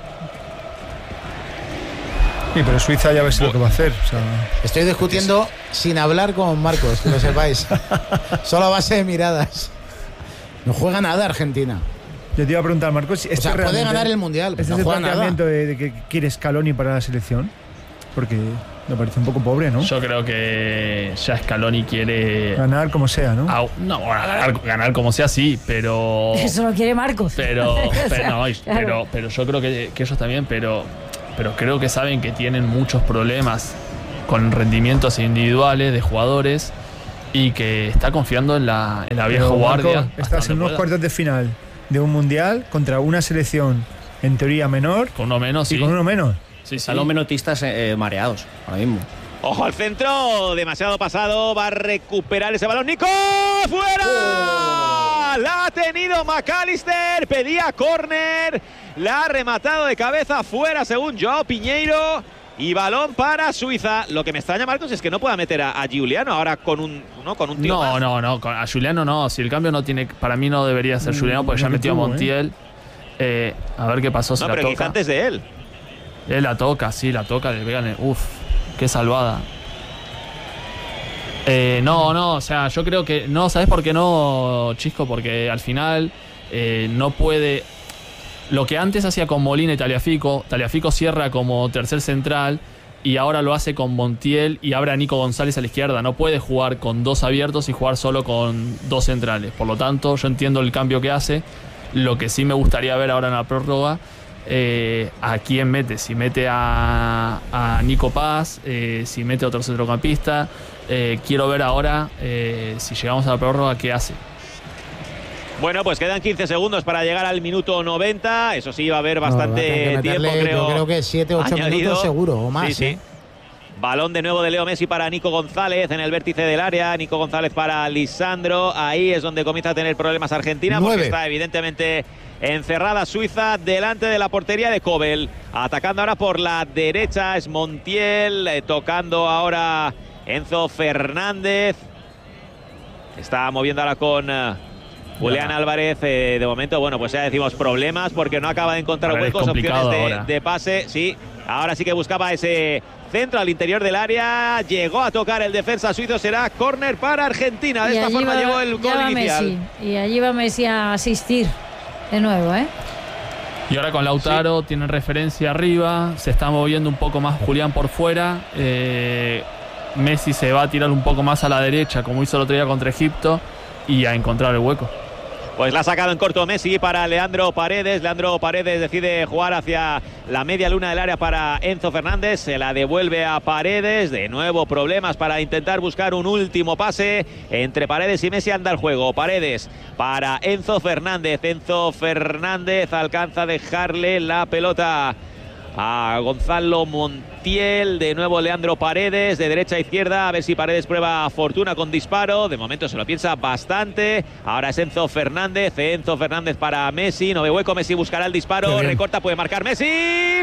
Sí, pero Suiza ya ves lo que va a hacer. O sea, Estoy discutiendo sin hablar con Marcos, que lo sepáis. Solo a base de miradas. No juega nada Argentina. Yo te iba a preguntar, Marcos, si o sea, puede ganar el Mundial. ¿Este no es el juega planteamiento nada. de, de que quiere Scaloni para la selección? Porque me parece un poco pobre, ¿no? Yo creo que ya Scaloni quiere ganar como sea, ¿no? Ah, no, ganar, ganar como sea, sí, pero. Eso lo quiere Marcos. Pero, O sea, pero, no, claro. pero, pero yo creo que, que ellos también, pero, pero creo que saben que tienen muchos problemas con rendimientos individuales de jugadores y que está confiando en la, en la vieja Pero, Marco, guardia. estás en unos pueda. cuartos de final de un mundial contra una selección en teoría menor. Con uno menos, y sí. con uno menos. Sí, Están sí. los menotistas eh, mareados ahora mismo. Ojo al centro, demasiado pasado, va a recuperar ese balón. ¡Nico! ¡Fuera! Oh. La ha tenido McAllister, pedía córner, la ha rematado de cabeza fuera según Joao Piñeiro. Y balón para Suiza. Lo que me extraña, Marcos, es que no pueda meter a, a Giuliano ahora con un, ¿no? con un tío No, más. no, no, a Giuliano no. Si el cambio no tiene, para mí no debería ser Giuliano porque ya metió a Montiel. Eh, a ver qué pasó. No, pero la quizá toca. antes de él. Él la toca, sí, la toca, le pegan. Uf, qué salvada. Eh, no, no, o sea, yo creo que no, ¿sabes por qué no, Chisco? Porque al final eh, no puede. Lo que antes hacía con Molina y Tagliafico, Tagliafico cierra como tercer central y ahora lo hace con Montiel y abre a Nico González a la izquierda. No puede jugar con dos abiertos y jugar solo con dos centrales. Por lo tanto, yo entiendo el cambio que hace. Lo que sí me gustaría ver ahora en la prórroga, eh, a quién mete. Si mete a, a Nico Paz, eh, si mete a otro centrocampista. Eh, quiero ver ahora, eh, si llegamos a la prórroga, qué hace. Bueno, pues quedan quince segundos para llegar al minuto noventa. Eso sí, va a haber bastante no, tiempo, creo. Yo creo que siete ocho añadido. minutos seguro o más. Sí, sí. ¿eh? Balón de nuevo de Leo Messi para Nico González en el vértice del área. Nico González para Lisandro. Ahí es donde comienza a tener problemas Argentina. Nueve. Porque está evidentemente encerrada Suiza delante de la portería de Kobel. Atacando ahora por la derecha es Montiel. Eh, tocando ahora Enzo Fernández. Está moviendo ahora con Uh, Julián Álvarez, eh, de momento, bueno, pues ya decimos problemas porque no acaba de encontrar ahora huecos, opciones de, de pase. Sí, ahora sí que buscaba ese centro al interior del área. Llegó a tocar el defensa suizo, será córner para Argentina. De y esta forma va, llegó el gol inicial. Messi, y allí va Messi a asistir de nuevo, ¿eh? Y ahora con Lautaro sí. Tienen referencia arriba, se está moviendo un poco más Julián por fuera. Eh, Messi se va a tirar un poco más a la derecha, como hizo el otro día contra Egipto, y a encontrar el hueco. Pues la ha sacado en corto Messi para Leandro Paredes. Leandro Paredes decide jugar hacia la media luna del área para Enzo Fernández. Se la devuelve a Paredes. De nuevo problemas para intentar buscar un último pase. Entre Paredes y Messi anda el juego. Paredes para Enzo Fernández. Enzo Fernández alcanza a dejarle la pelota a Gonzalo Montiel. De nuevo Leandro Paredes de derecha a izquierda, a ver si Paredes prueba fortuna con disparo. De momento se lo piensa bastante. Ahora es Enzo Fernández. Enzo Fernández para Messi, no ve hueco. Messi buscará el disparo, recorta, puede marcar Messi.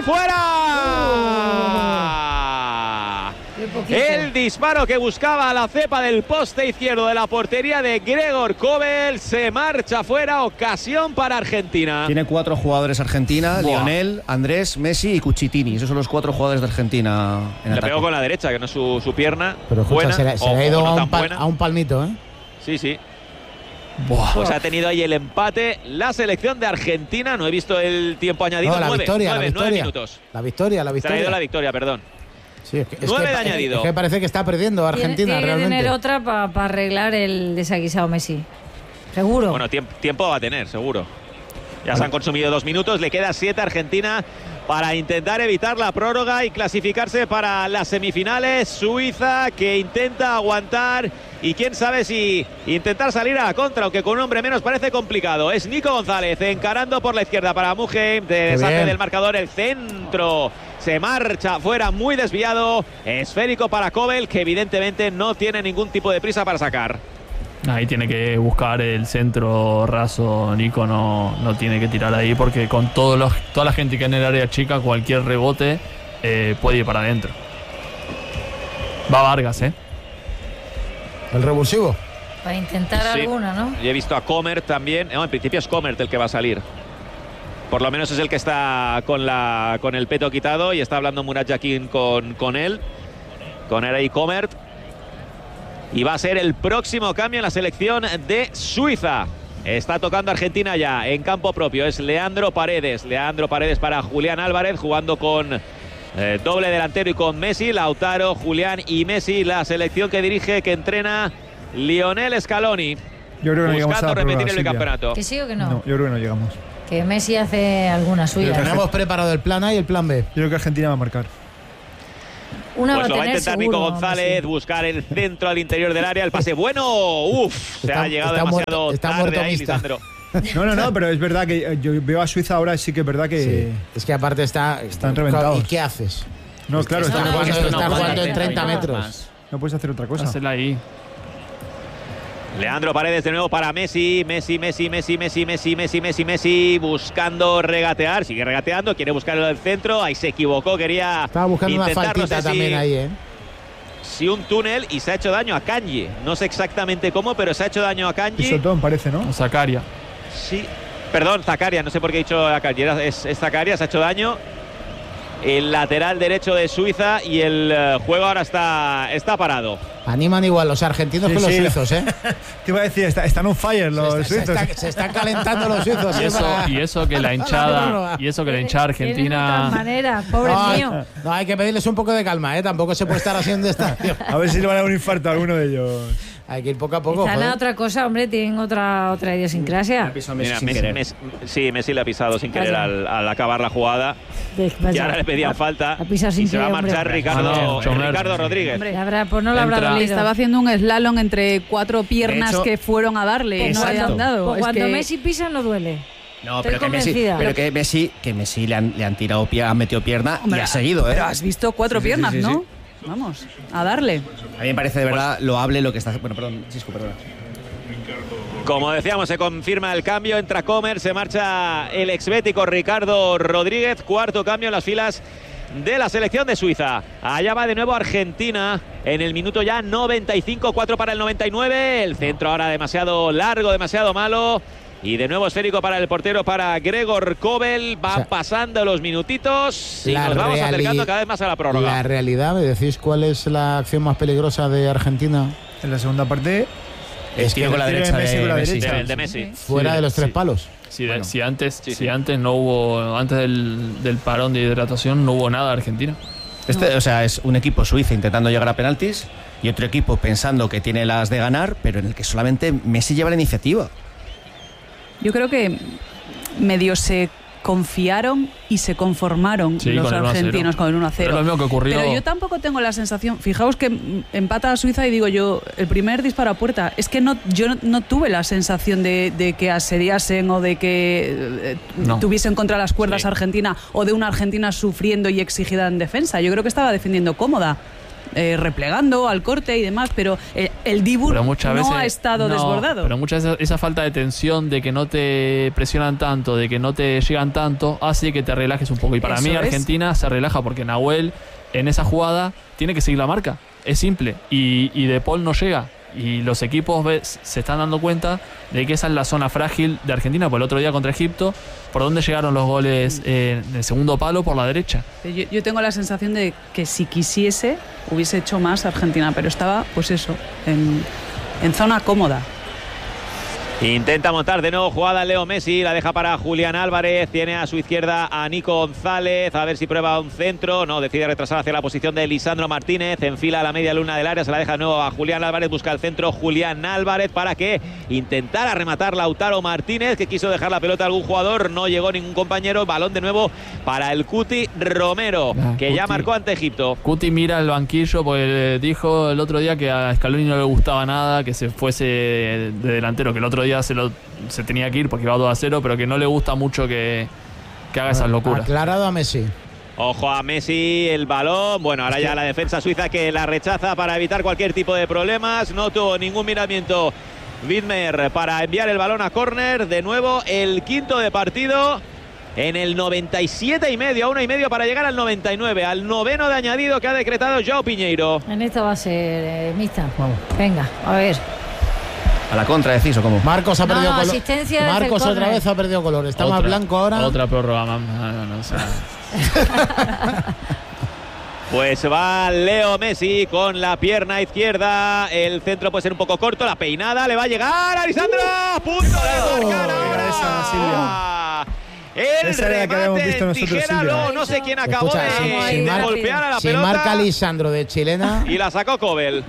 ¡Fuera! El disparo que buscaba la cepa del poste izquierdo de la portería de Gregor Kobel se marcha fuera. Ocasión para Argentina. Tiene cuatro jugadores Argentina: Buah. Lionel, Andrés, Messi y Cuchitini. Esos son los cuatro jugadores de Argentina en Le ataque. pegó con la derecha, que no es su, su pierna. Pero escucha, buena, se le, se o, le ha ido o no a, un tan pal, buena. a un palmito, ¿eh? Sí, sí. Buah. Pues ha tenido ahí el empate la selección de Argentina. No he visto el tiempo añadido. No, la nueve, victoria, nueve, la victoria. nueve minutos. La victoria, la victoria. Traído la victoria, perdón. Sí, es que, es nueve que, de añadido. Es que parece que está perdiendo Argentina tiene, tiene realmente. que tener otra para pa arreglar el desaguisado Messi. Seguro. Bueno, tiemp tiempo va a tener, seguro. Ya se han consumido dos minutos. Le queda siete a Argentina para intentar evitar la prórroga y clasificarse para las semifinales. Suiza que intenta aguantar y quién sabe si intentar salir a la contra, aunque con un hombre menos parece complicado. Es Nico González encarando por la izquierda para Mujem. De deshace del marcador el centro. Se marcha fuera, muy desviado. Esférico para Kobel, que evidentemente no tiene ningún tipo de prisa para sacar. Ahí tiene que buscar el centro raso. Nico no, no tiene que tirar ahí porque con todos los, toda la gente que en el área chica, cualquier rebote eh, puede ir para adentro. Va Vargas, ¿eh? El revulsivo. Para intentar Sí. alguna, ¿no? Y he visto a Comert también. No, en principio es Comert el que va a salir. Por lo menos es el que está con, la, con el peto quitado y está hablando Murat Yakin con, con él. Con Eray Comert. Y va a ser el próximo cambio en la selección de Suiza. Está tocando Argentina ya en campo propio. Es Leandro Paredes. Leandro Paredes para Julián Álvarez, jugando con eh, doble delantero y con Messi. Lautaro, Julián y Messi. La selección que dirige, que entrena Lionel Scaloni. Yo creo que no llegamos buscando a la repetir prueba, el Silvia. bicampeonato. ¿Que sí o que no? No, yo creo que no llegamos. Que Messi hace alguna suya. Tenemos preparado el plan A y el plan B. Yo creo que Argentina va a marcar. Una Pues va lo a va a tener intentar seguro, Nico González, Messi. buscar el centro al interior del área. El pase bueno. Uf, se Está- ha llegado está demasiado muerto- está tarde muerto ahí, Mista. Lisandro. No, no, no, pero es verdad que eh, yo veo a Suiza ahora, sí que es verdad que Sí. Es que aparte está. Están reventados. ¿Y qué haces? No, claro, Está está- jugando, está- está no, jugando no, en no, treinta no, metros. no puedes hacer otra cosa. Hacela ahí. Leandro Paredes de nuevo para Messi. Messi, Messi, Messi, Messi, Messi, Messi, Messi, Messi. Buscando regatear. Sigue regateando. Quiere buscar el centro. Ahí se equivocó. Quería Estaba buscando una intentar, no faltita sé también si, ahí, ¿eh? si un túnel, y se ha hecho daño a Kanji. No sé exactamente cómo, pero se ha hecho daño a Kanji. Pisotón parece, ¿no? Zakaria. Sí. Perdón, Zakaria. No sé por qué he dicho a Kanji. Era- Es, es Zakaria. Se ha hecho daño. El lateral derecho de Suiza, y el eh, juego ahora está, está parado. Animan igual los argentinos Sí, que los sí. suizos, ¿eh? Te iba a decir, está- están on fire los se, se suizos. está- se están calentando los suizos. Y ¿eh? eso, Para- y eso que la hinchada, y eso que la hinchada Tienen argentina. otras maneras, pobre no, mío. no, hay que pedirles un poco de calma, ¿eh? Tampoco se puede estar haciendo esta. A ver si le van a dar un infarto a alguno de ellos. Hay que ir poco a poco. Están a joder. otra cosa, hombre, tienen otra otra idiosincrasia. Mira, Messi, Messi- sí, Messi le ha pisado sin querer Vaya. al, al acabar la jugada. De- Y vaya. ahora le pedían falta. A pisar sin Y se va a querer, marchar hombre. Ricardo, Ah, no, eh, Chomer. Ricardo Rodríguez. Le habrá- pues no le habrá Entra- dolido. Estaba haciendo un slalom entre cuatro piernas De hecho- que fueron a darle y no Exacto. hayan dado. Pues Es cuando que- Messi pisa no duele. No, Estoy pero que, Messi, convencida. pero que Messi, que Messi le han, le han tirado pie, han metido pierna Hombre, y ha seguido, ¿eh? Pero has visto cuatro Sí, sí, piernas, sí, sí, ¿no? sí. Vamos, a darle. A mí me parece de verdad loable lo que está haciendo. Bueno, perdón, Chisco, perdona. Como decíamos, se confirma el cambio. Entra Comer, se marcha el exbético Ricardo Rodríguez. Cuarto cambio en las filas de la selección de Suiza. Allá va de nuevo Argentina en el minuto ya noventa y cinco, cuatro para el noventa y nueve. El centro ahora demasiado largo, demasiado malo. Y de nuevo esférico para el portero, para Gregor Kobel. Van O sea, pasando los minutitos y la nos vamos reali- acercando cada vez más a la prórroga. La realidad, ¿me decís cuál es la acción más peligrosa de Argentina? En la segunda parte, El Es tiro que con la tiro de derecha Messi de con la Messi. derecha. De, de Messi. Fuera Sí, de los tres sí. palos. Si, de- Bueno. si antes, Sí, si sí. antes no hubo, antes del, del parón de hidratación no hubo nada de Argentina. Este, o sea, es un equipo suizo intentando llegar a penaltis y otro equipo pensando que tiene las de ganar, pero en el que solamente Messi lleva la iniciativa. Yo creo que medio se confiaron y se conformaron Sí, los con el uno a cero. argentinos con el uno a cero. Pero es lo mismo que ocurrió. Pero yo tampoco tengo la sensación, fijaos que mm, empata a Suiza y digo yo, el primer disparo a puerta, es que no, yo no, no tuve la sensación de, de que asediasen o de que eh, No. tuviesen contra las cuerdas Sí. a Argentina o de una Argentina sufriendo y exigida en defensa. Yo creo que estaba defendiendo cómoda. eh, replegando al corte y demás, pero eh, el Dibu Pero muchas no veces ha estado no, desbordado. Pero muchas veces esa falta de tensión, de que no te presionan tanto, de que no te llegan tanto, hace que te relajes un poco. Y para Eso mí es. Argentina se relaja porque Nahuel en esa jugada tiene que seguir la marca. Es simple. Y, y De Paul no llega. Y los equipos ves- se están dando cuenta de que esa es la zona frágil de Argentina. Por el otro día contra Egipto, ¿por dónde llegaron los goles eh, en el segundo palo? Por la derecha. Yo, yo tengo la sensación de que si quisiese hubiese hecho más Argentina, pero estaba, pues eso, en, en zona cómoda. Intenta montar de nuevo jugada Leo Messi, la deja para Julián Álvarez, tiene a su izquierda a Nico González, a ver si prueba un centro, no, decide retrasar hacia la posición de Lisandro Martínez, enfila a la media luna del área, se la deja de nuevo a Julián Álvarez, busca el centro Julián Álvarez para que intentara rematar Lautaro Martínez, que quiso dejar la pelota a algún jugador, no llegó ningún compañero, balón de nuevo para el Cuti Romero, Ah, que ya Cuti. marcó ante Egipto. Cuti mira el banquillo porque dijo el otro día que a Scaloni no le gustaba nada que se fuese de delantero, que el otro día se lo se tenía que ir porque iba dos a cero, pero que no le gusta mucho que, que haga esas locuras. Aclarado a Messi. Ojo a Messi, el balón. Bueno, ahora ya la defensa suiza que la rechaza para evitar cualquier tipo de problemas. No tuvo ningún miramiento Widmer para enviar el balón a córner. De nuevo, el quinto de partido en el noventa y siete y medio, a uno y medio para llegar al noventa y nueve, al noveno de añadido que ha decretado Joao Piñeiro. En esta va a ser eh, mixta. Venga, a ver. ¿A la contra decís o cómo? Marcos ha No, perdido no, color. asistencia desde Marcos el otra córner. vez ha perdido color. Está más Otra- blanco ahora. Otra prórroga, mam. No, no, no, o sea, Pues va Leo Messi con la pierna izquierda. El centro puede ser un poco corto. La peinada le va a llegar a Lisandro. ¡A punto de marcar ahora! Esa, Silvia. El Esa era la que habíamos visto remate en nosotros, tijera, Silvia. no, no sé quién acabó Escucha, de, si- si de marca- golpear a la Si pelota. marca Lisandro de chilena, Y la sacó Kobel.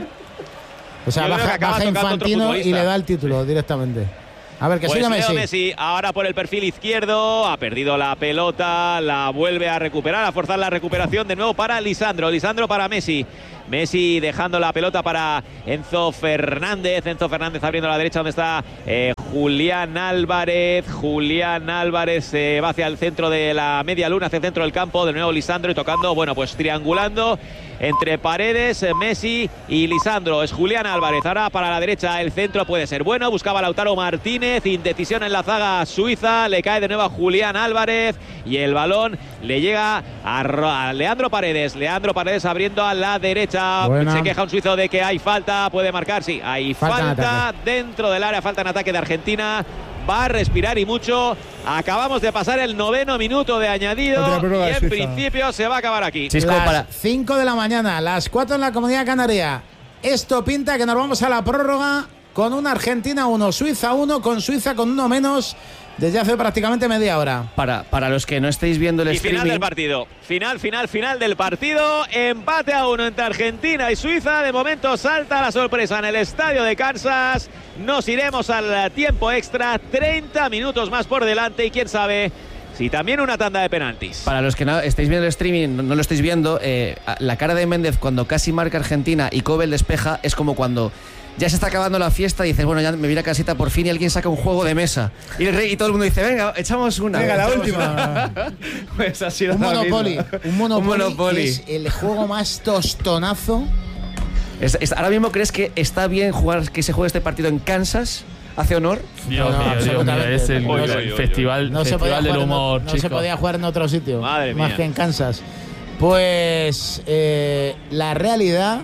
o sea, Yo creo que baja, acaba baja tocando otro Infantino y futbolista. le da el título directamente. A ver, que Pues siga Leo Messi. Messi ahora por el perfil izquierdo, ha perdido la pelota, la vuelve a recuperar, a forzar la recuperación de nuevo para Lisandro, Lisandro para Messi. Messi dejando la pelota para Enzo Fernández, Enzo Fernández abriendo a la derecha donde está eh, Julián Álvarez, Julián Álvarez se eh, va hacia el centro de la media luna, hacia el centro del campo, de nuevo Lisandro y tocando, bueno, pues triangulando entre Paredes, eh, Messi y Lisandro. Es Julián Álvarez, ahora para la derecha el centro puede ser bueno, buscaba Lautaro Martínez, indecisión en la zaga suiza, le cae de nuevo a Julián Álvarez y el balón le llega a, a Leandro Paredes, Leandro Paredes abriendo a la derecha. Buena. Se queja un suizo de que hay falta, puede marcar, sí, hay Falta en falta, ataque. dentro del área, falta en ataque de Argentina. Va a respirar y mucho. Acabamos de pasar el noveno minuto de añadido Otra prórroga y de en Suiza. principio se va a acabar aquí. Sí, es como Las para- cinco de la mañana, las cuatro en la Comunidad Canaria. Esto pinta que nos vamos a la prórroga con una Argentina uno, Suiza uno, con Suiza con uno menos desde hace prácticamente media hora. Para, para los que no estéis viendo el Y final streaming, del partido. Final, final, final del partido. Empate a uno entre Argentina y Suiza. De momento salta la sorpresa en el estadio de Kansas. Nos iremos al tiempo extra. treinta minutos más por delante y quién sabe si también una tanda de penaltis. para los que no estáis viendo el streaming, no, no lo estáis viendo, eh, la cara de Méndez cuando casi marca Argentina y Kobel despeja es como cuando ya se está acabando la fiesta y dices, bueno, ya me voy a casita por fin y alguien saca un juego de mesa. Y, el rey, y todo el mundo dice, venga, echamos una. Venga, la Echamos última. una. Pues ha sido Un lo Monopoly, mismo. un Monopoly, Un Monopoly. que es el juego más tostonazo. Es- es- ¿Ahora mismo crees que está bien jugar que se juegue este partido en Kansas? ¿Hace honor? Dios No, no, mío, Dios mío, absolutamente. es el, Oy, el oy, oy, oy. festival, No se podía festival del jugar en- humor, no se chicos. podía jugar en otro sitio, Madre más mía. que en Kansas. Pues eh, la realidad,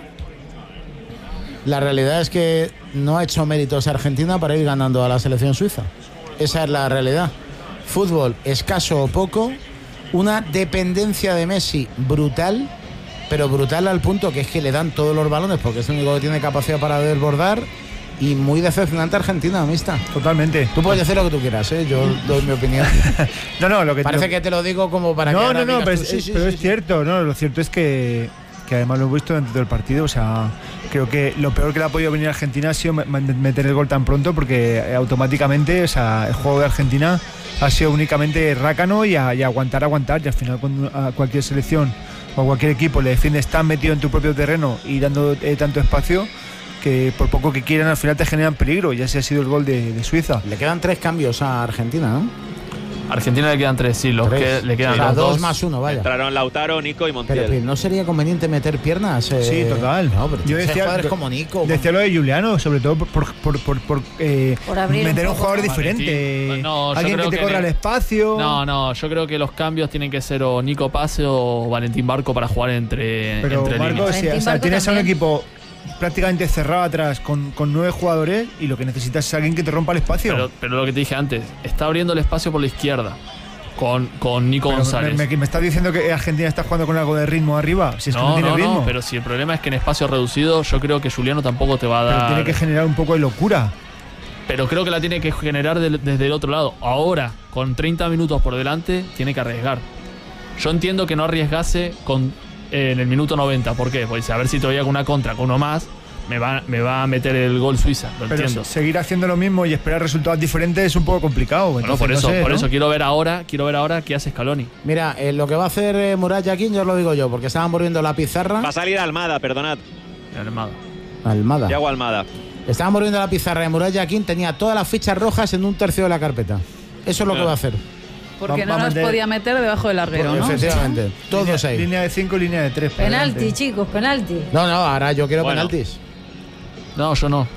la realidad es que no ha hecho méritos Argentina para ir ganando a la selección suiza. Esa es la realidad. Fútbol escaso o poco, una dependencia de Messi brutal, pero brutal al punto que es que le dan todos los balones porque es el único que tiene capacidad para desbordar. Y muy decepcionante Argentina, amista. Totalmente. Tú puedes decir lo que tú quieras, ¿eh? Yo doy mi opinión. No, no, lo que Parece lo- que te lo digo como para que No, ahora no, no, digas pero, tú, es, sí, sí, pero sí, es sí. cierto, ¿no? Lo cierto es que, que además lo he visto dentro del partido, o sea, creo que lo peor que le ha podido venir a Argentina ha sido me- me- meter el gol tan pronto porque eh, automáticamente, o sea, el juego de Argentina ha sido únicamente rácano y, a- y aguantar, aguantar, y al final cuando a cualquier selección o a cualquier equipo le defiendes tan metido en tu propio terreno y dando eh, tanto espacio que por poco que quieran al final te generan peligro, y ese ha sido el gol de, de Suiza. Le quedan tres cambios a Argentina, ¿no? A Argentina le quedan tres, sí, los Tres. que le quedan O sea, los dos dos. más uno, vaya. Entraron Lautaro, Nico y Pero, Montiel. pero ¿no sería conveniente meter piernas? eh? Sí, total. No, pero Yo tienes decía, jugadores como Nico. decía lo de Juliano, sobre todo por, por, por, por, por, eh, Por abrir meter un un poco, jugador ¿no? diferente. Valentín. No, yo Alguien que creo te que corra ne- el espacio. No, no, yo creo que los cambios tienen que ser o Nico Pase o Valentín Barco para jugar entre, Pero entre Marco, líneas. si, Valentín o sea, Barco tienes a un también. equipo prácticamente cerrado atrás con, con nueve jugadores y lo que necesitas es alguien que te rompa el espacio. Pero, pero lo que te dije antes, está abriendo el espacio por la izquierda con, con Nico Pero González. me, me- me estás diciendo que Argentina está jugando con algo de ritmo arriba. Si es que no, no, tiene no, ritmo. no, pero si el problema es que en espacio reducido yo creo que Juliano tampoco te va a Pero dar. tiene que generar un poco de locura. Pero creo que la tiene que generar del- desde el otro lado. Ahora, con treinta minutos por delante, tiene que arriesgar. Yo entiendo que no arriesgase con, eh, en el minuto noventa. ¿Por qué? Pues a ver si todavía con una contra, con uno más, me va, me va a meter el gol Suiza. Lo Pero entiendo. seguir haciendo lo mismo y esperar resultados diferentes es un poco complicado. Bueno, Entonces, por no eso, sé, por ¿no? eso quiero ver ahora, quiero ver ahora qué hace Scaloni. Mira, eh, lo que va a hacer eh, Murat Yakin, yo os lo digo yo, porque estaban volviendo la pizarra. Va a salir Almada, perdonad. Armado. Almada. Yago Almada. Estaban volviendo la pizarra de Murat Yakin, tenía todas las fichas rojas en un tercio de la carpeta. Eso es lo que va a hacer. Porque Va- no va a las meter- podía meter debajo del larguero, ¿no? Efectivamente, todos línea, ahí. Línea de cinco, línea de tres. por Penalti, delante. chicos, penalti. No, no, ahora yo quiero Bueno. penaltis. No, yo no.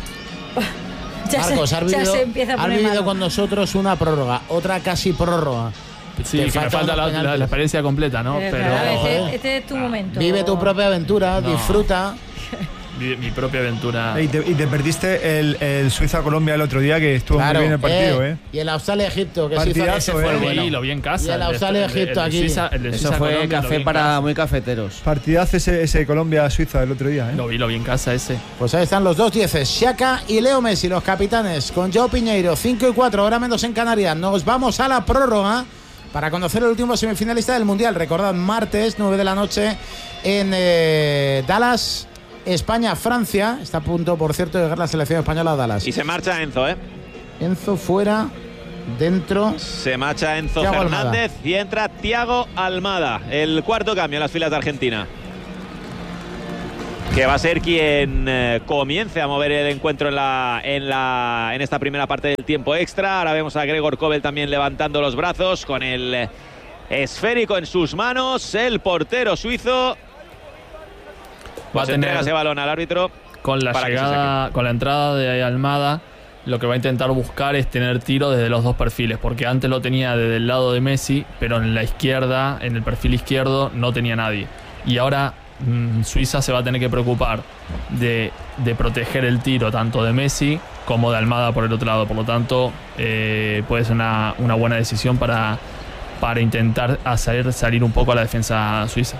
Ya Marcos, se, has ya vivido, se empieza a has poner vivido malo. con nosotros una prórroga, otra casi prórroga. Sí, Te que me faltan falta los la, la- penaltis. la experiencia completa, ¿no? Pero, Pero, claro, joder. este, este es tu momento. Vive tu propia aventura, No. disfruta. mi, mi propia aventura. Y te, y te perdiste el, el Suiza-Colombia el otro día, que estuvo Claro, muy bien el partido, ¿eh? eh. Y el Australia-Egipto, que se hizo Partidazo, ese fue eh. bueno. Sí, lo vi en casa. Y el Australia-Egipto aquí. Suiza, el de Eso Suiza, fue Colombia, lo vi café en para casa. muy cafeteros. Partidazo ese, ese Colombia-Suiza el otro día, ¿eh? Lo vi, lo vi en casa ese. Pues ahí están los dos dieces, Xhaka y Leo Messi, los capitanes, con Joao Piñeiro, cinco y cuatro, hora menos en Canarias. Nos vamos a la prórroga para conocer el último semifinalista del Mundial. Recordad, martes, nueve de la noche, en eh, Dallas, España, Francia. Está a punto, por cierto, de llegar la selección española a Dallas. Y se marcha Enzo, ¿eh? Enzo fuera, dentro. Se marcha Enzo Thiago Fernández y entra Thiago Almada, el cuarto cambio en las filas de Argentina, que va a ser quien eh, comience a mover el encuentro en la, en la en esta primera parte del tiempo extra. Ahora vemos a Gregor Kobel también levantando los brazos con el eh, esférico en sus manos. El portero suizo Va a tener ese balón al árbitro con la para que se llegada, con la entrada de Almada. Lo que va a intentar buscar es tener tiro desde los dos perfiles, porque antes lo tenía desde el lado de Messi, pero en la izquierda, en el perfil izquierdo, no tenía nadie. Y ahora mmm, Suiza se va a tener que preocupar de, de proteger el tiro tanto de Messi como de Almada por el otro lado. Por lo tanto, eh, puede ser una, una buena decisión para, para intentar hacer salir un poco a la defensa suiza.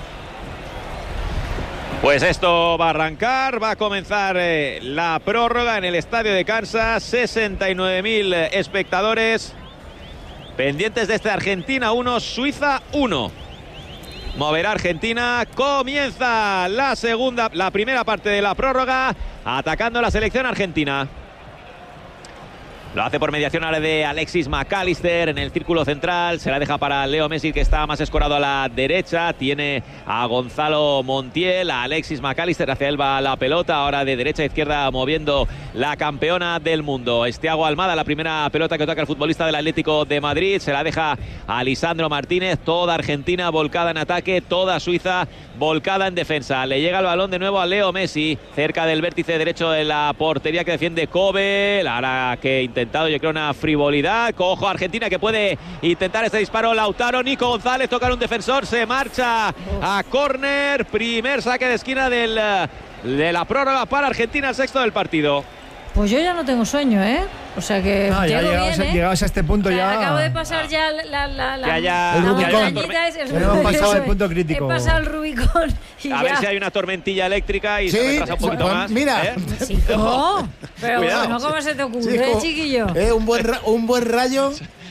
Pues esto va a arrancar, va a comenzar eh, la prórroga en el estadio de Kansas. sesenta y nueve mil espectadores pendientes de este Argentina uno, Suiza uno. Moverá Argentina, comienza la segunda, la primera parte de la prórroga, atacando la selección argentina. Lo hace por mediación ahora de Alexis McAllister en el círculo central. Se la deja para Leo Messi, que está más escorado a la derecha. Tiene a Gonzalo Montiel, a Alexis McAllister. Hacia él va la pelota. Ahora de derecha a izquierda moviendo la campeona del mundo. Es Thiago Almada, la primera pelota que toca el futbolista del Atlético de Madrid. Se la deja a Lisandro Martínez. Toda Argentina volcada en ataque. Toda Suiza volcada en defensa. Le llega el balón de nuevo a Leo Messi, cerca del vértice derecho de la portería que defiende Kobel. Ahora que intenta yo creo una frivolidad. Cojo a Argentina, que puede intentar este disparo. Lautaro, Nico González, tocar un defensor, se marcha a córner. Primer saque de esquina del, de la prórroga para Argentina, el sexto del partido. Pues yo ya no tengo sueño, ¿eh? O sea que Ah, ya llego llegabas, bien, ¿eh? llegabas a este punto O sea, ya. acabo de pasar ya la, la, la, Que haya- El la Rubicón. montañita es- Ya hemos pasado el punto He crítico. pasado el Rubicón y A ya. ver si hay una tormentilla eléctrica y Sí, se retrasa un poquito pues, más. mira. ¿eh? Sí, no, pero Cuidado. bueno, ¿cómo se te ocurre, Sí, como- chiquillo? eh, un, buen ra- un buen rayo.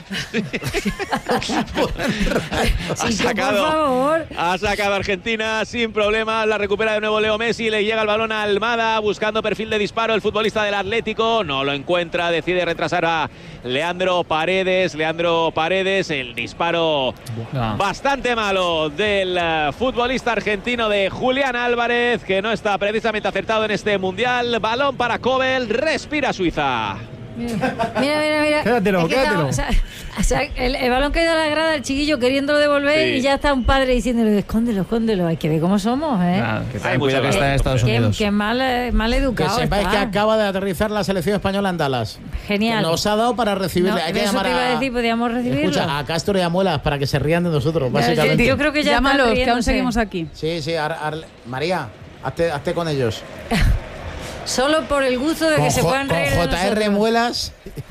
Ha Chico, sacado, por favor. ha sacado Argentina sin problemas. La recupera de nuevo Leo Messi. Le llega el balón a Almada buscando perfil de disparo. El futbolista del Atlético no lo encuentra. Decide retrasar a Leandro Paredes. Leandro Paredes. El disparo Ah. bastante malo del eh, futbolista argentino de Julián Álvarez, que no está precisamente acertado en este mundial. Balón para Kobel. Respira Suiza. Mira, mira, mira. Quédatelo, Es que quédatelo. está- o sea, o sea, el, el balón caído a la grada, el chiquillo queriéndolo devolver Sí. y ya está un padre diciéndole, escóndelo, escóndelo. Hay que ver cómo somos, ¿eh? Ah, Que Hay ten mucho cuidado que está en Estados Qué, Unidos. qué mal, eh, mal Que educado sepáis que está. acaba de aterrizar la selección española en Dallas. Genial. Nos ha dado para recibirle. No, Hay que eso llamar te iba a, a decir, podíamos recibirlo. Escucha, a Castro y a Muelas para que se rían de nosotros, Ya, básicamente. yo creo que ya están Llámalos, que aún riéndose. seguimos aquí. Sí, sí, ahora- ahora- María, hazte, hazte con ellos. Solo por el gusto de Con, que se Jo- puedan con reír de J R nosotros. Muelas.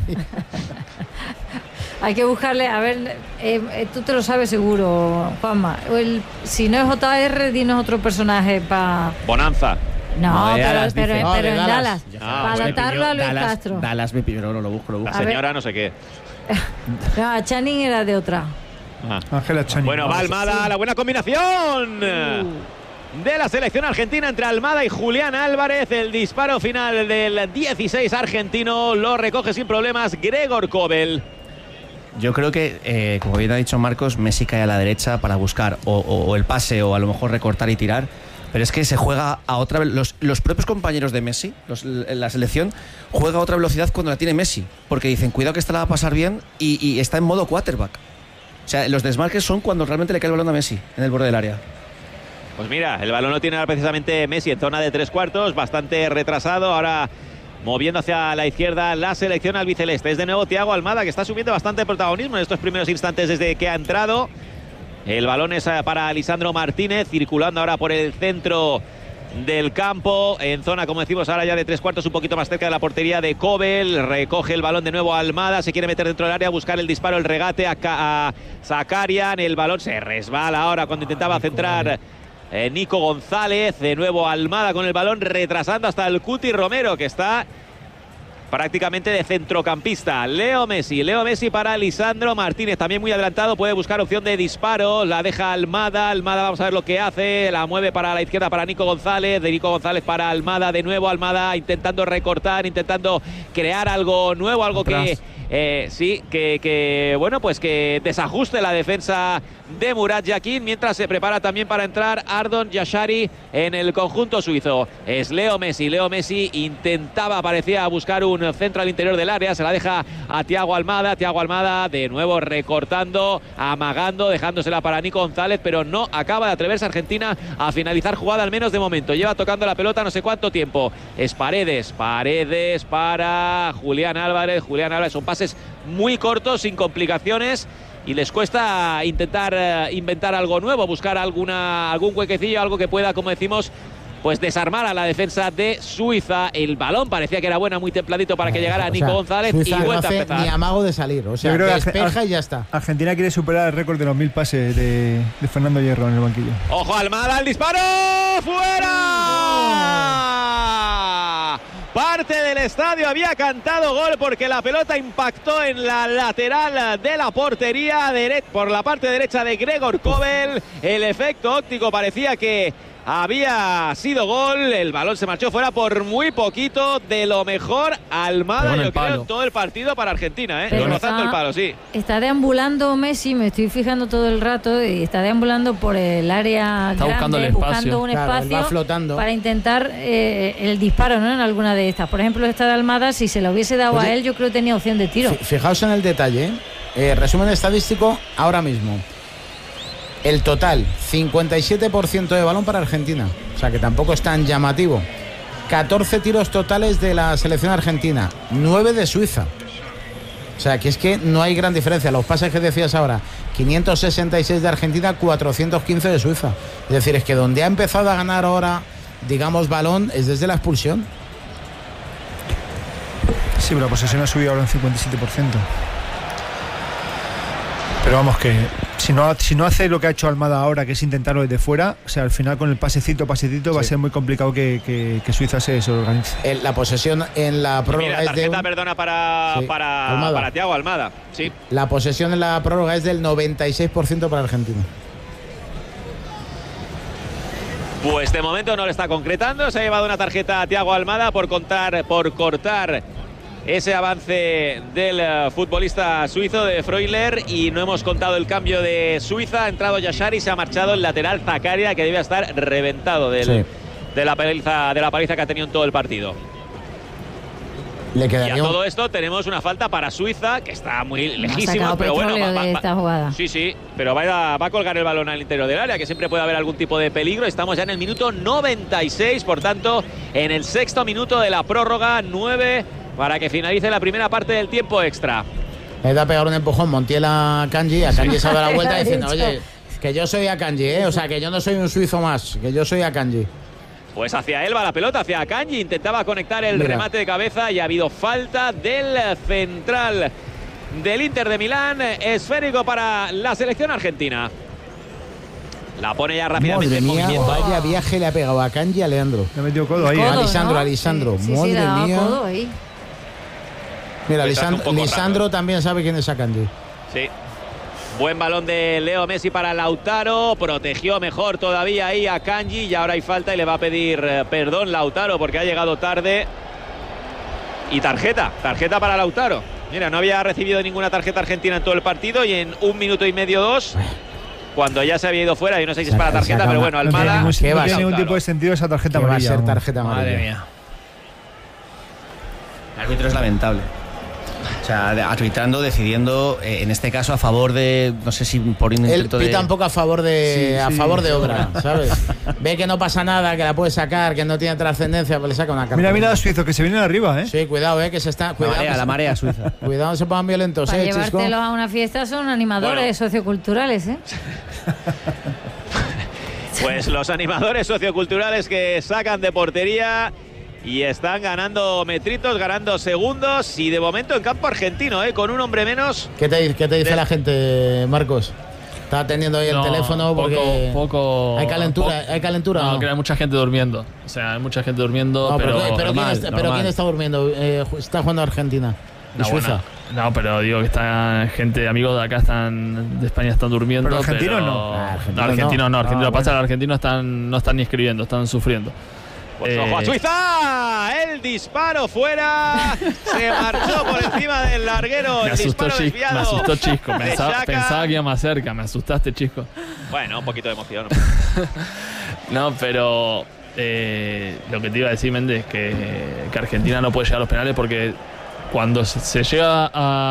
Hay que buscarle, a ver, eh, eh, tú te lo sabes seguro, Juanma. O el- si no es J R, dinos otro personaje para... Bonanza. No, No, de pero, Dallas, pero, dice. No, pero de en Dallas. Dallas. Ya, para pues me adaptarlo a Luis Dallas, Castro. Dallas me pilló, no, no lo busco, lo La busco. A ver. señora no sé qué. No, a Channing era de otra. Ah. Ángela Chani. Bueno, va Almada, la buena combinación de la selección argentina entre Almada y Julián Álvarez. El disparo final del dieciséis argentino lo recoge sin problemas Gregor Kobel. Yo creo que, eh, como bien ha dicho Marcos, Messi cae a la derecha para buscar o, o- o el pase o a lo mejor recortar y tirar. Pero es que se juega a otra ve- los, los propios compañeros de Messi, los- la selección, juega a otra velocidad cuando la tiene Messi. Porque dicen, cuidado que esta la va a pasar bien y, y está en modo quarterback. O sea, los desmarques son cuando realmente le cae el balón a Messi en el borde del área. Pues mira, el balón lo tiene ahora precisamente Messi en zona de tres cuartos, bastante retrasado. Ahora moviendo hacia la izquierda la selección albiceleste. Es de nuevo Thiago Almada, que está asumiendo bastante protagonismo en estos primeros instantes desde que ha entrado. El balón es para Lisandro Martínez, circulando ahora por el centro del campo, en zona, como decimos ahora ya de tres cuartos, un poquito más cerca de la portería de Kobel. Recoge el balón de nuevo a Almada, se quiere meter dentro del área, buscar el disparo, el regate a, a Zakarian. El balón se resbala ahora cuando intentaba centrar eh, Nico González. De nuevo Almada con el balón, retrasando hasta el Cuti Romero, que está prácticamente de centrocampista. Leo Messi, Leo Messi para Lisandro Martínez, también muy adelantado, puede buscar opción de disparo, la deja Almada, Almada vamos a ver lo que hace, la mueve para la izquierda para Nico González, de Nico González para Almada, de nuevo Almada intentando recortar, intentando crear algo nuevo, algo Atrás. que eh, sí, que, que bueno, pues que desajuste la defensa de Murat Yakin, mientras se prepara también para entrar Ardon Yashari en el conjunto suizo. Es Leo Messi, Leo Messi intentaba, parecía buscar un centro al interior del área, se la deja a Thiago Almada, Thiago Almada de nuevo recortando, amagando, dejándosela para Nico González, pero no acaba de atreverse Argentina a finalizar jugada, al menos de momento. Lleva tocando la pelota no sé cuánto tiempo. Es Paredes, Paredes para Julián Álvarez, Julián Álvarez, son pases muy cortos, sin complicaciones, y les cuesta intentar uh, inventar algo nuevo, buscar alguna algún huequecillo, algo que pueda, como decimos, pues desarmar a la defensa de Suiza. El balón parecía que era buena, muy templadito para que llegara o Nico sea, González Suiza y no vuelta a hace empezar. Ni amago de salir, o sea, despeja y ya está. Argentina quiere superar el récord de los mil pases de, de Fernando Hierro en el banquillo. Ojo Almada, el disparo, fuera. Parte del estadio había cantado gol porque la pelota impactó en la lateral de la portería por la parte derecha de Gregor Kobel. El efecto óptico parecía que había sido gol, el balón se marchó fuera por muy poquito. De lo mejor Almada, yo creo, en todo el partido para Argentina, ¿eh? Rozando el palo, sí. Está deambulando Messi, me estoy fijando todo el rato, y está deambulando por el área está grande, buscando, el espacio. buscando un claro, espacio va flotando para intentar eh, el disparo, ¿no? En alguna de estas. Por ejemplo, esta de Almada, si se lo hubiese dado pues a él, yo creo que tenía opción de tiro. Fijaos en el detalle, eh, resumen estadístico ahora mismo. El total, cincuenta y siete por ciento de balón para Argentina. O sea que tampoco es tan llamativo. catorce tiros totales de la selección argentina, nueve de Suiza. O sea que es que no hay gran diferencia. Los pases que decías ahora, quinientos sesenta y seis de Argentina, cuatrocientos quince de Suiza. Es decir, es que donde ha empezado a ganar ahora, digamos, balón, es desde la expulsión. Sí, pero la posesión ha subido ahora un cincuenta y siete por ciento. Pero vamos, que si no, si no hace lo que ha hecho Almada ahora, que es intentarlo desde fuera, o sea, al final con el pasecito, pasecito, sí, va a ser muy complicado que, que, que Suiza se, se organice. El, la posesión en la prórroga Mira, tarjeta, es de un... perdona, para, sí, para, Almada. para Thiago Almada. Sí. La posesión en la prórroga es del noventa y seis por ciento para Argentina. Pues de momento no lo está concretando. Se ha llevado una tarjeta a Thiago Almada por contar, por cortar ese avance del uh, futbolista suizo de Freuler, y no hemos contado el cambio de Suiza. Ha entrado Yashari, se ha marchado el lateral Zakaria, que debe estar reventado del, sí. de, la paliza, de la paliza que ha tenido en todo el partido. Le y a todo esto tenemos una falta para Suiza, que está muy lejísimo, pero bueno, va, va, de esta jugada. Sí, sí, pero va a, va a colgar el balón al interior del área, que siempre puede haber algún tipo de peligro. Estamos ya en el minuto noventa y seis, por tanto, en el sexto minuto de la prórroga, nueve para que finalice la primera parte del tiempo extra. Le da a pegar un empujón Montiel a Kanji, a Kanji se ha dado la vuelta diciendo, oye, que yo soy Akanji, ¿eh? O sea, que yo no soy un suizo más, que yo soy Akanji. Pues hacia él va la pelota, hacia Akanji, intentaba conectar el Mira. remate de cabeza y ha habido falta del central del Inter de Milán, esférico para la selección argentina. La pone ya rápidamente en movimiento. Vaya viaje le ha pegado a Akanji a Leandro. Le ha metido codo ahí. Codo, ¿eh? a Lisandro, ¿no? a Lisandro. Sí, Madre sí, mía. Codo ahí. Mira, Lisandro, Lisandro también sabe quién es Akanji. Sí. Buen balón de Leo Messi para Lautaro. Protegió mejor todavía ahí a Kanji. Y ahora hay falta y le va a pedir eh, perdón Lautaro porque ha llegado tarde. Y tarjeta. Tarjeta para Lautaro. Mira, no había recibido ninguna tarjeta argentina en todo el partido. Y en un minuto y medio, dos, cuando ya se había ido fuera, y no sé si es para tarjeta, pero bueno, Almada. No tiene ningún, ningún tipo de sentido esa tarjeta amarilla. Va a ser tarjeta amarilla. Madre mía. El árbitro es lamentable. O sea, arbitrando, decidiendo, eh, en este caso a favor de, no sé si por un intento Él de... tampoco a favor de sí, a sí, favor de sí, obra, ¿sabes? Ve que no pasa nada, que la puede sacar, que no tiene trascendencia, pues le saca una carta. Mira, mira a los suizos que se vienen arriba, ¿eh? Sí, cuidado, eh, que se está... Cuidado, la marea, la marea suiza. Cuidado, no se pongan violentos, Para eh, llevártelos Chisco. a una fiesta son animadores bueno. socioculturales, ¿eh? Pues los animadores socioculturales que sacan de portería y están ganando metritos, ganando segundos y de momento en campo argentino, ¿eh? Con un hombre menos. ¿Qué te, qué te dice de... la gente, Marcos? Está atendiendo ahí el No, teléfono porque poco, poco, hay calentura, poco, hay calentura. No, ¿no? que hay mucha gente durmiendo. O sea, hay mucha gente durmiendo, No, pero, pero, pero, normal, ¿quién está, pero normal. ¿quién está durmiendo? Eh, está jugando Argentina y No, Suiza. bueno, no, pero digo que está gente, amigos de acá están de España están durmiendo. Pero argentinos pero- no. Ah, argentinos no, argentinos no. no, argentinos Ah, pasa, bueno. los argentinos están, no están ni escribiendo, están sufriendo. Pues Eh, ojo a Suiza, el disparo fuera, se marchó por encima del larguero, Me el asustó, disparo Chisco, desviado. me asustó Chisco, de pensaba, Xhaka. pensaba que iba más cerca, me asustaste, Chisco. Bueno, un poquito de emoción. No, pero eh, lo que te iba a decir, Méndez, que, que Argentina no puede llegar a los penales porque cuando se, se llega a